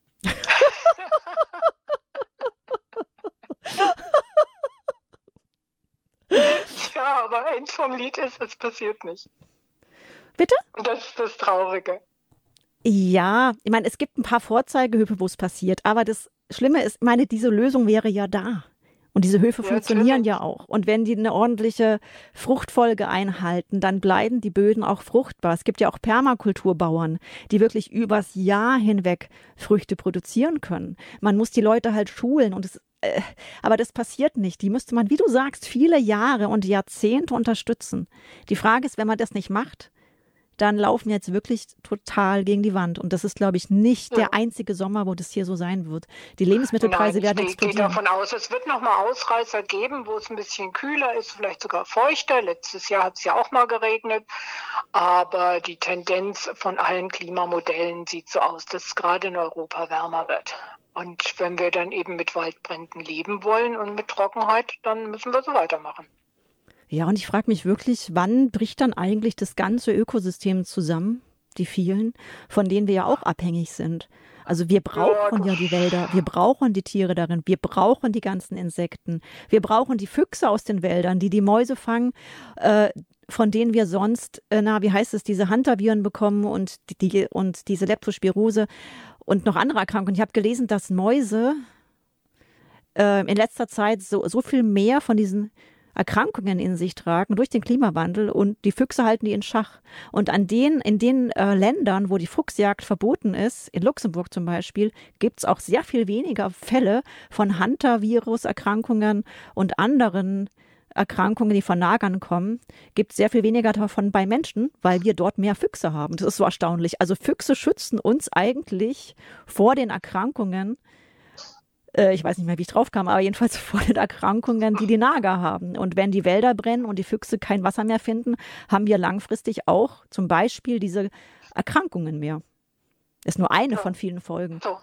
Ja, aber End vom Lied ist, es passiert nicht. Bitte? Und das ist das Traurige. Ja, ich meine, es gibt ein paar Vorzeigehöfe, wo es passiert, aber das Schlimme ist, ich meine, diese Lösung wäre ja da. Und diese Höfe Ja, funktionieren natürlich. ja auch. Und wenn die eine ordentliche Fruchtfolge einhalten, dann bleiben die Böden auch fruchtbar. Es gibt ja auch Permakulturbauern, die wirklich übers Jahr hinweg Früchte produzieren können. Man muss die Leute halt schulen und es äh, aber das passiert nicht. Die müsste man, wie du sagst, viele Jahre und Jahrzehnte unterstützen. Die Frage ist, wenn man das nicht macht, dann laufen wir jetzt wirklich total gegen die Wand. Und das ist, glaube ich, nicht Ja. der einzige Sommer, wo das hier so sein wird. Die Lebensmittelpreise Nein, werden ich gehe explodieren. davon aus, es wird noch mal Ausreißer geben, wo es ein bisschen kühler ist, vielleicht sogar feuchter. Letztes Jahr hat es ja auch mal geregnet. Aber die Tendenz von allen Klimamodellen sieht so aus, dass es gerade in Europa wärmer wird. Und wenn wir dann eben mit Waldbränden leben wollen und mit Trockenheit, dann müssen wir so weitermachen. Ja, und ich frage mich wirklich, wann bricht dann eigentlich das ganze Ökosystem zusammen, die vielen, von denen wir ja auch abhängig sind. Also wir brauchen ja die Wälder, wir brauchen die Tiere darin, wir brauchen die ganzen Insekten, wir brauchen die Füchse aus den Wäldern, die die Mäuse fangen, äh, von denen wir sonst, äh, na, wie heißt es, diese Hantaviren bekommen und, die, und diese Leptospirose und noch andere Erkrankungen. Ich habe gelesen, dass Mäuse äh, in letzter Zeit so, so viel mehr von diesen Erkrankungen in sich tragen durch den Klimawandel und die Füchse halten die in Schach. Und an den, in den äh, Ländern, wo die Fuchsjagd verboten ist, in Luxemburg zum Beispiel, gibt es auch sehr viel weniger Fälle von Hantavirus-Erkrankungen und anderen Erkrankungen, die von Nagern kommen, gibt es sehr viel weniger davon bei Menschen, weil wir dort mehr Füchse haben. Das ist so erstaunlich. Also Füchse schützen uns eigentlich vor den Erkrankungen. Äh, ich weiß nicht mehr, wie ich drauf kam, aber jedenfalls vor den Erkrankungen, die die Nager haben. Und wenn die Wälder brennen und die Füchse kein Wasser mehr finden, haben wir langfristig auch zum Beispiel diese Erkrankungen mehr. Ist nur eine Ja. von vielen Folgen. So.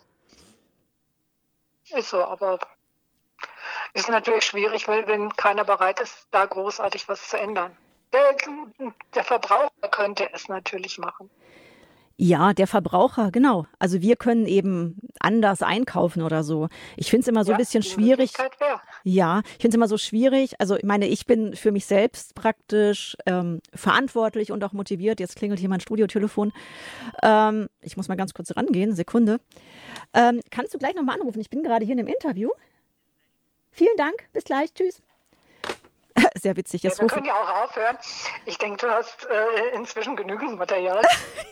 Ist so, aber ist natürlich schwierig, weil wenn keiner bereit ist, da großartig was zu ändern. Der, der Verbraucher könnte es natürlich machen. Ja, der Verbraucher, genau. Also wir können eben anders einkaufen oder so. Ich finde es immer so Ja, ein bisschen die schwierig. Möglichkeit wäre. Ja, ich finde es immer so schwierig. Also ich meine, ich bin für mich selbst praktisch ähm, verantwortlich und auch motiviert. Jetzt klingelt hier mein Studiotelefon. Ähm, ich muss mal ganz kurz rangehen, Sekunde. Ähm, kannst du gleich nochmal anrufen? Ich bin gerade hier in einem Interview. Vielen Dank, bis gleich, tschüss. Sehr witzig. Ja, Jetzt wir rufe können ja auch aufhören. Ich denke, du hast äh, inzwischen genügend Material.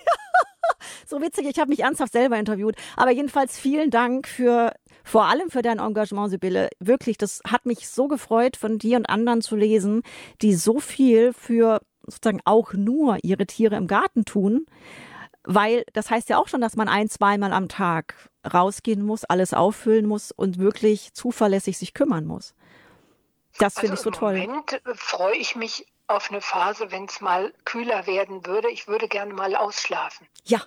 So witzig, ich habe mich ernsthaft selber interviewt. Aber jedenfalls vielen Dank für, vor allem für dein Engagement, Sibylle. Wirklich, das hat mich so gefreut, von dir und anderen zu lesen, die so viel für sozusagen auch nur ihre Tiere im Garten tun. Weil das heißt ja auch schon, dass man ein-, zweimal am Tag rausgehen muss, alles auffüllen muss und wirklich zuverlässig sich kümmern muss. Das finde ich so toll. Im Moment äh, freue ich mich auf eine Phase, wenn es mal kühler werden würde. Ich würde gerne mal ausschlafen. Ja,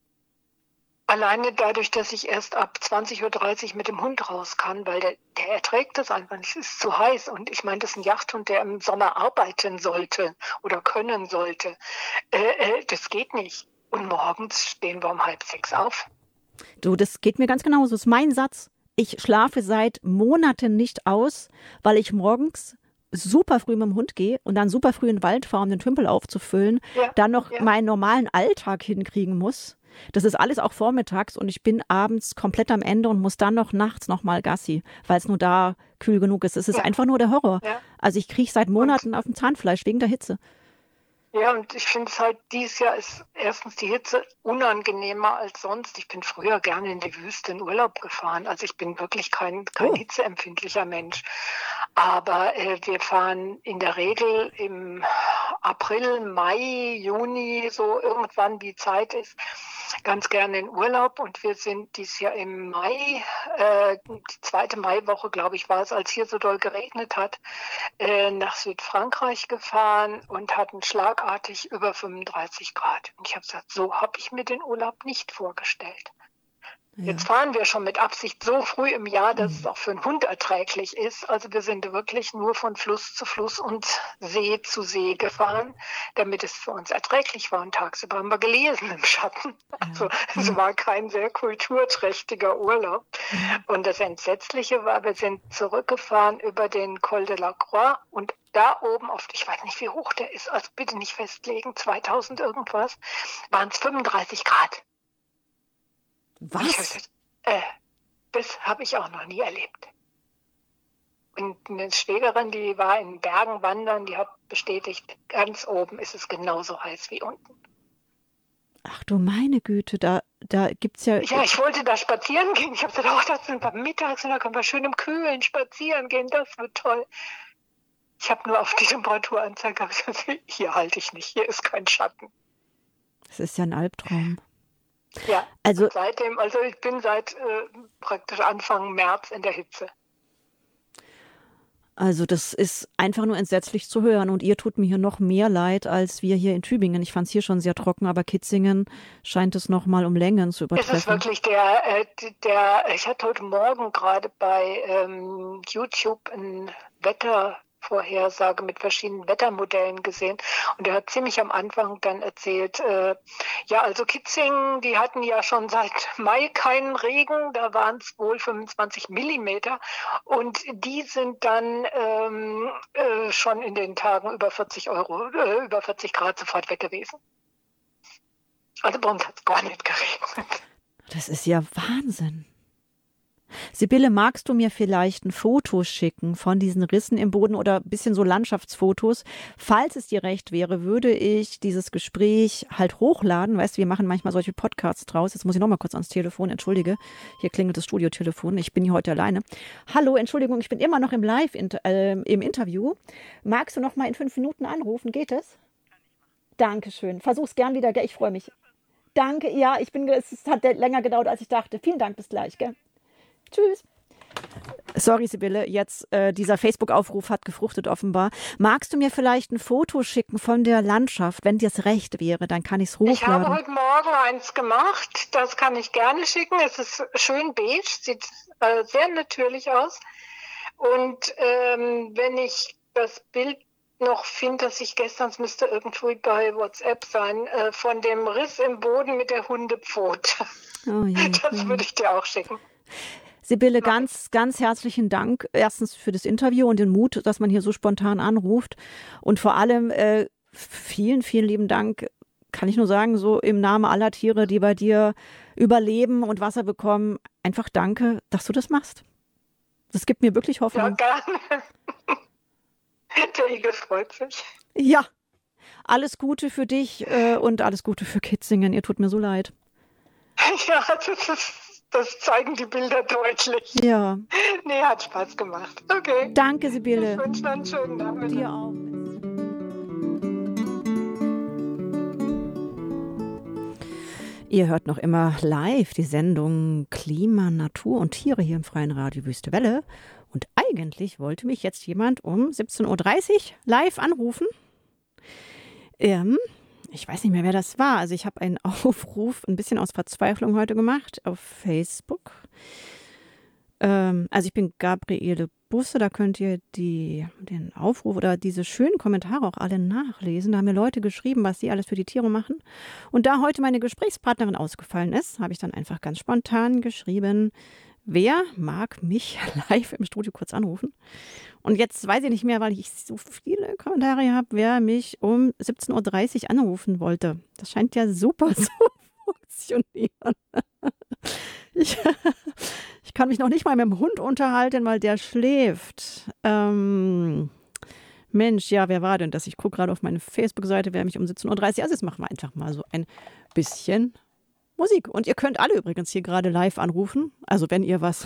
Alleine dadurch, dass ich erst ab zwanzig Uhr dreißig mit dem Hund raus kann, weil der, der erträgt das einfach nicht. Es ist zu heiß. Und ich meine, das ist ein Jagdhund, der im Sommer arbeiten sollte oder können sollte. Äh, äh, das geht nicht. Und morgens stehen wir um halb sechs auf. du, das geht mir ganz genauso. Das ist mein Satz. Ich schlafe seit Monaten nicht aus, weil ich morgens super früh mit dem Hund gehe und dann super früh in den Wald fahre, um den Tümpel aufzufüllen, Ja, dann noch ja. meinen normalen Alltag hinkriegen muss. Das ist alles auch vormittags und ich bin abends komplett am Ende und muss dann noch nachts nochmal Gassi, weil es nur da kühl genug ist. Es ist Ja. einfach nur der Horror. Ja. Also ich kriege seit Monaten auf dem Zahnfleisch wegen der Hitze. Ja, und ich finde es halt, dieses Jahr ist erstens die Hitze unangenehmer als sonst. Ich bin früher gerne in die Wüste in Urlaub gefahren. Also ich bin wirklich kein, kein Oh. hitzeempfindlicher Mensch. Aber äh, wir fahren in der Regel im April, Mai, Juni, so irgendwann die Zeit ist, ganz gerne in Urlaub. Und wir sind dieses Jahr im Mai, äh, die zweite Maiwoche, glaube ich, war es, als hier so doll geregnet hat, äh, nach Südfrankreich gefahren und hatten schlagartig über fünfunddreißig Grad. Und ich habe gesagt, so habe ich mir den Urlaub nicht vorgestellt. Ja. Jetzt fahren wir schon mit Absicht so früh im Jahr, dass es auch für einen Hund erträglich ist. Also wir sind wirklich nur von Fluss zu Fluss und See zu See gefahren, damit es für uns erträglich war. Und tagsüber haben wir gelesen im Schatten. Also es war kein sehr kulturträchtiger Urlaub. Und das Entsetzliche war, wir sind zurückgefahren über den Col de la Croix und da oben auf, ich weiß nicht, wie hoch der ist, also bitte nicht festlegen, zweitausend irgendwas, waren es fünfunddreißig Grad. Ich hab Was? gesagt, äh, das habe ich auch noch nie erlebt. Und eine Schwägerin, die war in Bergen wandern, die hat bestätigt, ganz oben ist es genauso heiß wie unten. Ach du meine Güte, da, da gibt's ja. Ja, ich wollte da spazieren gehen. Ich habe gesagt, oh, das sind wir mittags und da können wir schön im Kühlen spazieren gehen, das wird toll. Ich habe nur auf die Temperaturanzeige gesagt, hier halte ich nicht, hier ist kein Schatten. Das ist ja ein Albtraum. Ja, Also und seitdem, also ich bin seit äh, praktisch Anfang März in der Hitze. Also das ist einfach nur entsetzlich zu hören und ihr tut mir hier noch mehr leid als wir hier in Tübingen. Ich fand es hier schon sehr trocken, aber Kitzingen scheint es noch mal um Längen zu Es ist übertreffen. wirklich der, äh, der, ich hatte heute Morgen gerade bei ähm, YouTube ein Wettervorhersage mit verschiedenen Wettermodellen gesehen und er hat ziemlich am Anfang dann erzählt, äh, ja, also Kitzingen, die hatten ja schon seit Mai keinen Regen, da waren es wohl fünfundzwanzig Millimeter und die sind dann ähm, äh, schon in den Tagen über vierzig Euro, äh, über vierzig Grad sofort weg gewesen. Also bei uns hat es gar nicht geregnet. Das ist ja Wahnsinn. Sibylle, magst du mir vielleicht ein Foto schicken von diesen Rissen im Boden oder ein bisschen so Landschaftsfotos? Falls es dir recht wäre, würde ich dieses Gespräch halt hochladen. Weißt du, wir machen manchmal solche Podcasts draus. Jetzt muss ich noch mal kurz ans Telefon. Entschuldige, hier klingelt das Studiotelefon. Ich bin hier heute alleine. Hallo, Entschuldigung, ich bin immer noch im Live, äh, im Interview. Magst du noch mal in fünf Minuten anrufen? Geht es? Dankeschön. Versuch's gern wieder, gell? Ich freue mich. Danke, ja, ich bin, es hat länger gedauert, als ich dachte. Vielen Dank, bis gleich, gell? Tschüss. Sorry, Sibylle, jetzt äh, dieser Facebook-Aufruf hat gefruchtet offenbar. Magst du mir vielleicht ein Foto schicken von der Landschaft, wenn dir es recht wäre, dann kann ich es hochladen. Ich habe heute Morgen eins gemacht, das kann ich gerne schicken. Es ist schön beige, sieht äh, sehr natürlich aus. Und ähm, wenn ich das Bild noch finde, dass ich gestern, es müsste irgendwo bei WhatsApp sein, äh, von dem Riss im Boden mit der Hundepfote. Oh je, das würde ich dir auch schicken. Sibylle, ganz, ganz herzlichen Dank. Erstens für das Interview und den Mut, dass man hier so spontan anruft. Und vor allem äh, vielen, vielen lieben Dank, kann ich nur sagen, so im Namen aller Tiere, die bei dir überleben und Wasser bekommen. Einfach danke, dass du das machst. Das gibt mir wirklich Hoffnung. Ja, gerne. Der Igel freut sich. Ja, alles Gute für dich äh, und alles Gute für Kitzingen. Ihr tut mir so leid. Ja, das ist... Das zeigen die Bilder deutlich. Ja. Nee, hat Spaß gemacht. Okay. Danke, Sibylle. Ich wünsche noch einen schönen Nachmittag. Dir auch. Ihr hört noch immer live die Sendung Klima, Natur und Tiere hier im Freien Radio Wüste Welle. Und eigentlich wollte mich jetzt jemand um siebzehn Uhr dreißig live anrufen. Ähm... Ich weiß nicht mehr, wer das war. Also ich habe einen Aufruf ein bisschen aus Verzweiflung heute gemacht auf Facebook. Ähm, also ich bin Gabriele Busse, da könnt ihr die, den Aufruf oder diese schönen Kommentare auch alle nachlesen. Da haben mir Leute geschrieben, was sie alles für die Tiere machen. Und da heute meine Gesprächspartnerin ausgefallen ist, habe ich dann einfach ganz spontan geschrieben, wer mag mich live im Studio kurz anrufen? Und jetzt weiß ich nicht mehr, weil ich so viele Kommentare habe, wer mich um siebzehn Uhr dreißig anrufen wollte. Das scheint ja super zu funktionieren. Ich, ich kann mich noch nicht mal mit dem Hund unterhalten, weil der schläft. Ähm, Mensch, ja, wer war denn das? Ich gucke gerade auf meine Facebook-Seite, wer mich um siebzehn Uhr dreißig. Also jetzt machen wir einfach mal so ein bisschen Musik. Und ihr könnt alle übrigens hier gerade live anrufen. Also wenn ihr was,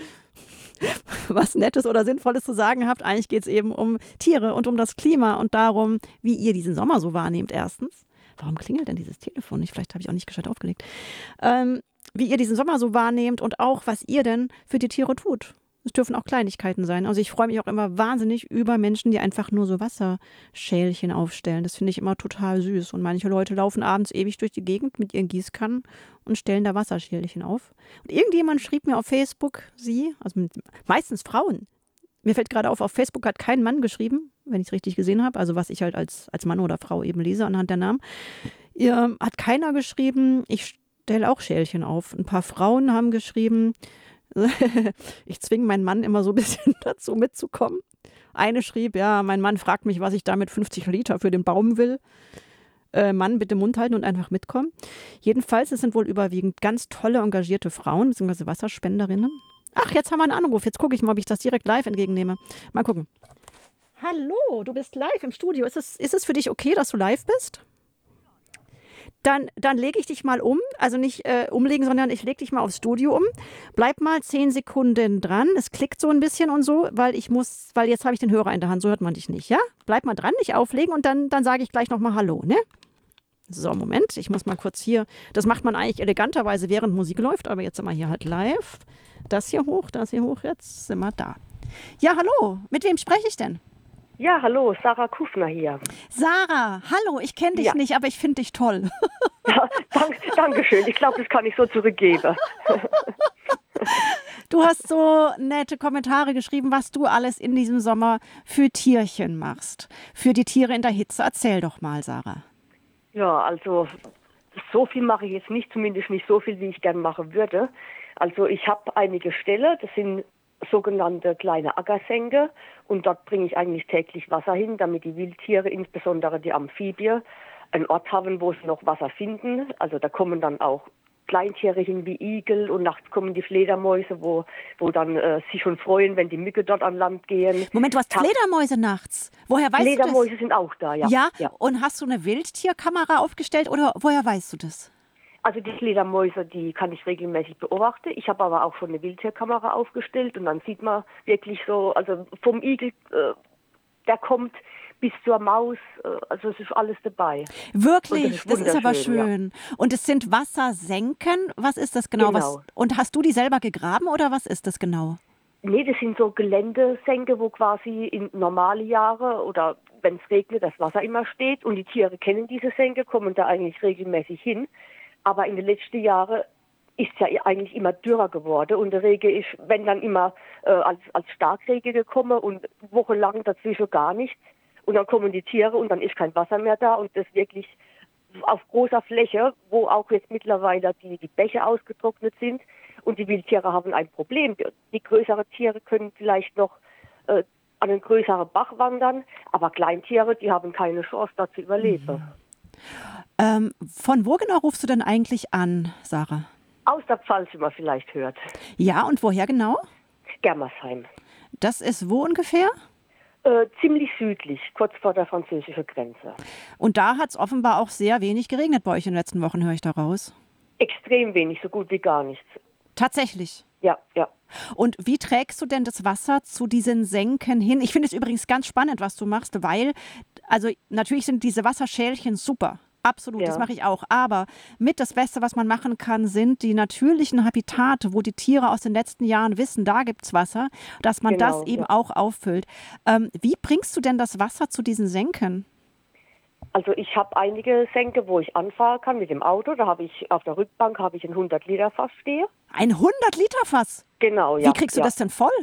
was Nettes oder Sinnvolles zu sagen habt. Eigentlich geht es eben um Tiere und um das Klima und darum, wie ihr diesen Sommer so wahrnehmt erstens. Warum klingelt denn dieses Telefon nicht? Vielleicht habe ich auch nicht gescheit aufgelegt. Ähm, wie ihr diesen Sommer so wahrnehmt und auch, was ihr denn für die Tiere tut. Es dürfen auch Kleinigkeiten sein. Also ich freue mich auch immer wahnsinnig über Menschen, die einfach nur so Wasserschälchen aufstellen. Das finde ich immer total süß. Und manche Leute laufen abends ewig durch die Gegend mit ihren Gießkannen und stellen da Wasserschälchen auf. Und irgendjemand schrieb mir auf Facebook, sie, also mit, meistens Frauen. Mir fällt gerade auf, auf Facebook hat kein Mann geschrieben, wenn ich es richtig gesehen habe. Also was ich halt als, als Mann oder Frau eben lese anhand der Namen. Ihr, hat keiner geschrieben, ich stelle auch Schälchen auf. Ein paar Frauen haben geschrieben, ich zwinge meinen Mann immer so ein bisschen dazu mitzukommen. Eine schrieb, ja, mein Mann fragt mich, was ich da mit fünfzig Liter für den Baum will. Äh, Mann, bitte Mund halten und einfach mitkommen. Jedenfalls, es sind wohl überwiegend ganz tolle, engagierte Frauen, beziehungsweise Wasserspenderinnen. Ach, jetzt haben wir einen Anruf. Jetzt gucke ich mal, ob ich das direkt live entgegennehme. Mal gucken. Hallo, du bist live im Studio. Ist es, ist es für dich okay, dass du live bist? Dann, dann lege ich dich mal um, also nicht äh, umlegen, sondern ich lege dich mal aufs Studio um. Bleib mal zehn Sekunden dran. Es klickt so ein bisschen und so, weil ich muss, weil jetzt habe ich den Hörer in der Hand, so hört man dich nicht, ja? Bleib mal dran, nicht auflegen und dann, dann sage ich gleich nochmal Hallo, ne? So, Moment, ich muss mal kurz hier, das macht man eigentlich eleganterweise, während Musik läuft, aber jetzt sind wir hier halt live. Das hier hoch, das hier hoch, jetzt sind wir da. Ja, hallo, mit wem spreche ich denn? Ja, hallo, Sarah Kufner hier. Sarah, hallo, ich kenne dich ja. nicht, aber ich finde dich toll. Ja, dank, danke schön. Ich glaube, das kann ich so zurückgeben. Du hast so nette Kommentare geschrieben, was du alles in diesem Sommer für Tierchen machst. Für die Tiere in der Hitze. Erzähl doch mal, Sarah. Ja, also so viel mache ich jetzt nicht, zumindest nicht so viel, wie ich gern machen würde. Also ich habe einige Ställe, das sind sogenannte kleine Ackersänke und dort bringe ich eigentlich täglich Wasser hin, damit die Wildtiere, insbesondere die Amphibien, einen Ort haben, wo sie noch Wasser finden. Also da kommen dann auch Kleintiere hin wie Igel und nachts kommen die Fledermäuse, wo, wo dann äh, sich schon freuen, wenn die Mücke dort an Land gehen. Moment, du hast Tag Fledermäuse nachts. Woher weißt Fledermäuse du das? sind auch da, ja. Ja? ja. Und hast du eine Wildtierkamera aufgestellt oder woher weißt du das? Also die Fledermäuse, die kann ich regelmäßig beobachten. Ich habe aber auch schon eine Wildtierkamera aufgestellt und dann sieht man wirklich so, also vom Igel, äh, der kommt bis zur Maus, äh, also es ist alles dabei. Wirklich? Das ist, das ist aber wunderschön, schön. Ja. Und es sind Wassersenken. Was ist das genau? Genau. Was, und hast du die selber gegraben oder was ist das genau? Nee, das sind so Geländesenke, wo quasi in normale Jahre oder wenn es regnet, das Wasser immer steht und die Tiere kennen diese Senke, kommen da eigentlich regelmäßig hin. Aber in den letzten Jahren ist ja eigentlich immer dürrer geworden und der Regen ist, wenn dann immer äh, als, als Starkregen gekommen und wochenlang dazwischen gar nichts. Und dann kommen die Tiere und dann ist kein Wasser mehr da und das wirklich auf großer Fläche, wo auch jetzt mittlerweile die, die Bäche ausgetrocknet sind und die Wildtiere haben ein Problem. Die, die größeren Tiere können vielleicht noch äh, an einen größeren Bach wandern, aber Kleintiere, die haben keine Chance, da zu überleben. Mhm. Ähm, von wo genau rufst du denn eigentlich an, Sarah? Aus der Pfalz, wie man vielleicht hört. Ja, und woher genau? Germersheim. Das ist wo ungefähr? Äh, ziemlich südlich, kurz vor der französischen Grenze. Und da hat es offenbar auch sehr wenig geregnet bei euch in den letzten Wochen, höre ich da raus. Extrem wenig, so gut wie gar nichts. Tatsächlich? Ja, ja. Und wie trägst du denn das Wasser zu diesen Senken hin? Ich finde es übrigens ganz spannend, was du machst, weil, also natürlich sind diese Wasserschälchen super. Absolut, ja. Das mache ich auch. Aber mit das Beste, was man machen kann, sind die natürlichen Habitate, wo die Tiere aus den letzten Jahren wissen, da gibt es Wasser, dass man genau, das eben ja. auch auffüllt. Ähm, wie bringst du denn das Wasser zu diesen Senken? Also ich habe einige Senke, wo ich anfahren kann mit dem Auto. Da habe ich auf der Rückbank habe ich ein hundert Liter Fass stehen. Ein hundert Liter Fass? Genau, ja. Wie kriegst du ja. das denn voll?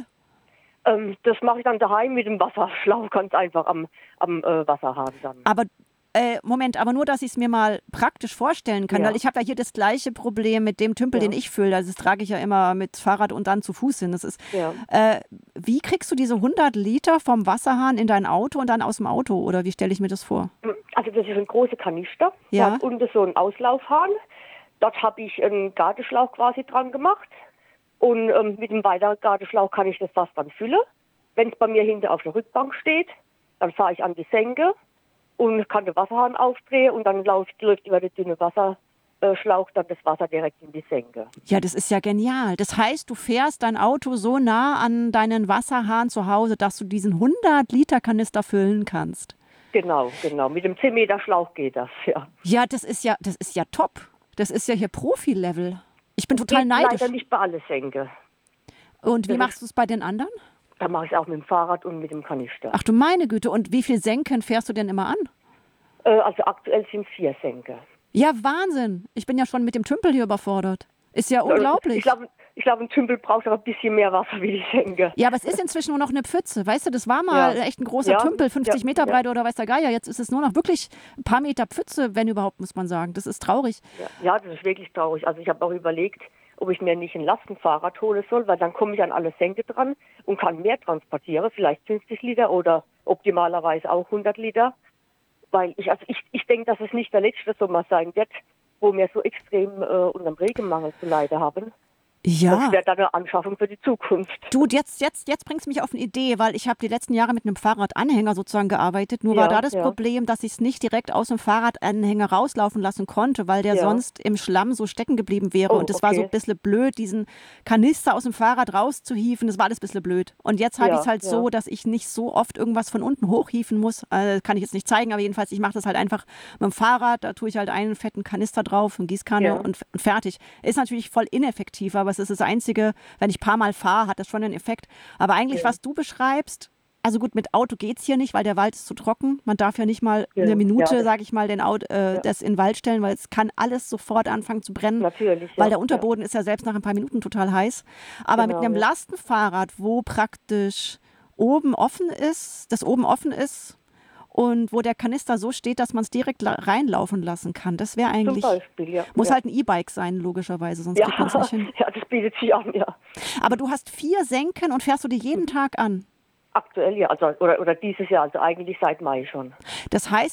Ähm, das mache ich dann daheim mit dem Wasserschlauch ganz einfach am, am äh, Wasserhahn dann. Aber Äh, Moment, aber nur, dass ich es mir mal praktisch vorstellen kann, ja. weil ich habe ja hier das gleiche Problem mit dem Tümpel, ja. den ich fülle. Also das trage ich ja immer mit Fahrrad und dann zu Fuß hin. Das ist, ja. äh, wie kriegst du diese hundert Liter vom Wasserhahn in dein Auto und dann aus dem Auto? Oder wie stelle ich mir das vor? Also das ist ein großer Kanister. Ja. Da hat unten so ein Auslaufhahn. Dort habe ich einen Gartenschlauch quasi dran gemacht. Und ähm, mit dem weiteren Gartenschlauch kann ich das Fass dann füllen. Wenn es bei mir hinten auf der Rückbank steht, dann fahre ich an die Senke und kann den Wasserhahn aufdrehen und dann läuft, läuft über den dünnen Wasserschlauch dann das Wasser direkt in die Senke. Ja, das ist ja genial. Das heißt, du fährst dein Auto so nah an deinen Wasserhahn zu Hause, dass du diesen hundert Liter Kanister füllen kannst. Genau, genau. Mit dem zehn Meter Schlauch geht das, ja. Ja, das ist ja, das ist ja top. Das ist ja hier Profi-Level. Ich bin total geht neidisch. Leider nicht bei alle Senke. Und wie Das machst du es bei den anderen? Da mache ich es auch mit dem Fahrrad und mit dem Kanister. Ach du meine Güte, und wie viele Senken fährst du denn immer an? Äh, also aktuell sind es vier Senke. Ja, Wahnsinn. Ich bin ja schon mit dem Tümpel hier überfordert. Ist ja unglaublich. Ich glaube, ich glaub, ein Tümpel braucht aber ein bisschen mehr Wasser wie die Senke. Ja, aber es ist inzwischen nur noch eine Pfütze. Weißt du, das war mal ja. echt ein großer ja. Tümpel, fünfzig ja. Meter breit ja. oder weiß der Geier. Jetzt ist es nur noch wirklich ein paar Meter Pfütze, wenn überhaupt, muss man sagen. Das ist traurig. Ja, ja das ist wirklich traurig. Also ich habe auch überlegt, ob ich mir nicht ein Lastenfahrrad holen soll, weil dann komme ich an alle Senke dran und kann mehr transportieren, vielleicht fünfzig Liter oder optimalerweise auch hundert Liter. Weil ich, also ich, ich denke, dass es nicht der letzte Sommer sein wird, wo wir so extrem äh, unter dem Regenmangel zu leiden haben. Ja. Das wäre dann eine Anschaffung für die Zukunft. Du, jetzt, jetzt, jetzt bringst du mich auf eine Idee, weil ich habe die letzten Jahre mit einem Fahrradanhänger sozusagen gearbeitet. Nur ja, war da das ja. Problem, dass ich es nicht direkt aus dem Fahrradanhänger rauslaufen lassen konnte, weil der ja. sonst im Schlamm so stecken geblieben wäre. Oh, und es okay. war so ein bisschen blöd, diesen Kanister aus dem Fahrrad rauszuhieven. Das war alles ein bisschen blöd. Und jetzt habe ja, ich es halt ja. so, dass ich nicht so oft irgendwas von unten hochhieven muss. Äh, kann ich jetzt nicht zeigen, aber jedenfalls, ich mache das halt einfach mit dem Fahrrad. Da tue ich halt einen fetten Kanister drauf, eine Gießkanne ja. und, und fertig. Ist natürlich voll ineffektiv, aber es ist das Einzige. Wenn ich ein paar Mal fahre, hat das schon einen Effekt. Aber eigentlich, ja. was du beschreibst, also gut, mit Auto geht es hier nicht, weil der Wald ist zu trocken. Man darf ja nicht mal ja. eine Minute, ja. sage ich mal, den Auto, äh, ja. das in den Wald stellen, weil es kann alles sofort anfangen zu brennen. Natürlich. Weil ja. der Unterboden ja. ist ja selbst nach ein paar Minuten total heiß. Aber genau, mit einem ja. Lastenfahrrad, wo praktisch oben offen ist, das oben offen ist, und wo der Kanister so steht, dass man es direkt la- reinlaufen lassen kann. Das wäre eigentlich, Zum Beispiel, ja. muss ja. halt ein E-Bike sein, logischerweise, sonst ja. kriegt man es nicht hin. Ja, das bietet sich an, ja. Aber du hast vier Senken und fährst du die jeden Tag an? Aktuell, ja, also oder, oder dieses Jahr, also eigentlich seit Mai schon. Das heißt, so,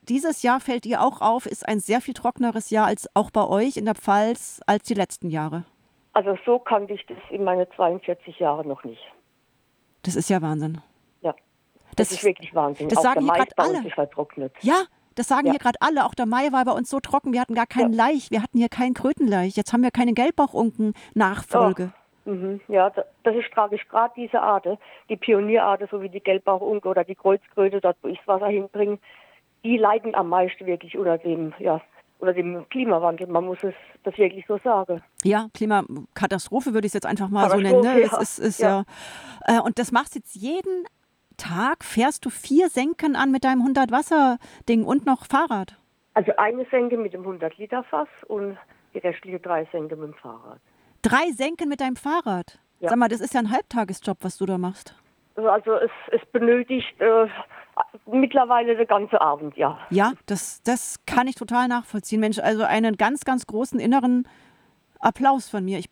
dieses Jahr fällt ihr auch auf, ist ein sehr viel trockeneres Jahr als auch bei euch in der Pfalz als die letzten Jahre. Also so kannte ich das in meine zweiundvierzig Jahre noch nicht. Das ist ja Wahnsinn. Ja, das, Das, ist wirklich Wahnsinn. das Auch sagen der hier Mais gerade bei alle. uns ist vertrocknet. Ja, das sagen Ja. hier gerade alle. Auch der Mai war bei uns so trocken, wir hatten gar keinen Ja. Laich. Wir hatten hier keinen Krötenlaich. Jetzt haben wir keine Gelbbauchunken-Nachfolge. Mhm. Ja, da- das ist tragisch. Gerade diese Arten, die Pionierarten, so wie die Gelbbauchunke oder die Kreuzkröte, dort wo ich das Wasser hinbringe, die leiden am meisten wirklich unter dem, ja, unter dem Klimawandel. Man muss es das wirklich so sagen. Ja, Klimakatastrophe würde ich es jetzt einfach mal so nennen. Katastrophe, Ne? Es ja. ist, ist ja. Ja. Äh, und das machst du jetzt jeden Tag, fährst du vier Senken an mit deinem hundert-Wasser-Ding und noch Fahrrad. Also eine Senke mit dem hundert-Liter-Fass und die restliche drei Senke mit dem Fahrrad. Drei Senken mit deinem Fahrrad. Ja. Sag mal, das ist ja ein Halbtagesjob, was du da machst. Also es, es benötigt äh, mittlerweile den ganzen Abend, ja. Ja, das, das kann ich total nachvollziehen. Mensch, also einen ganz, ganz großen inneren Applaus von mir. Ich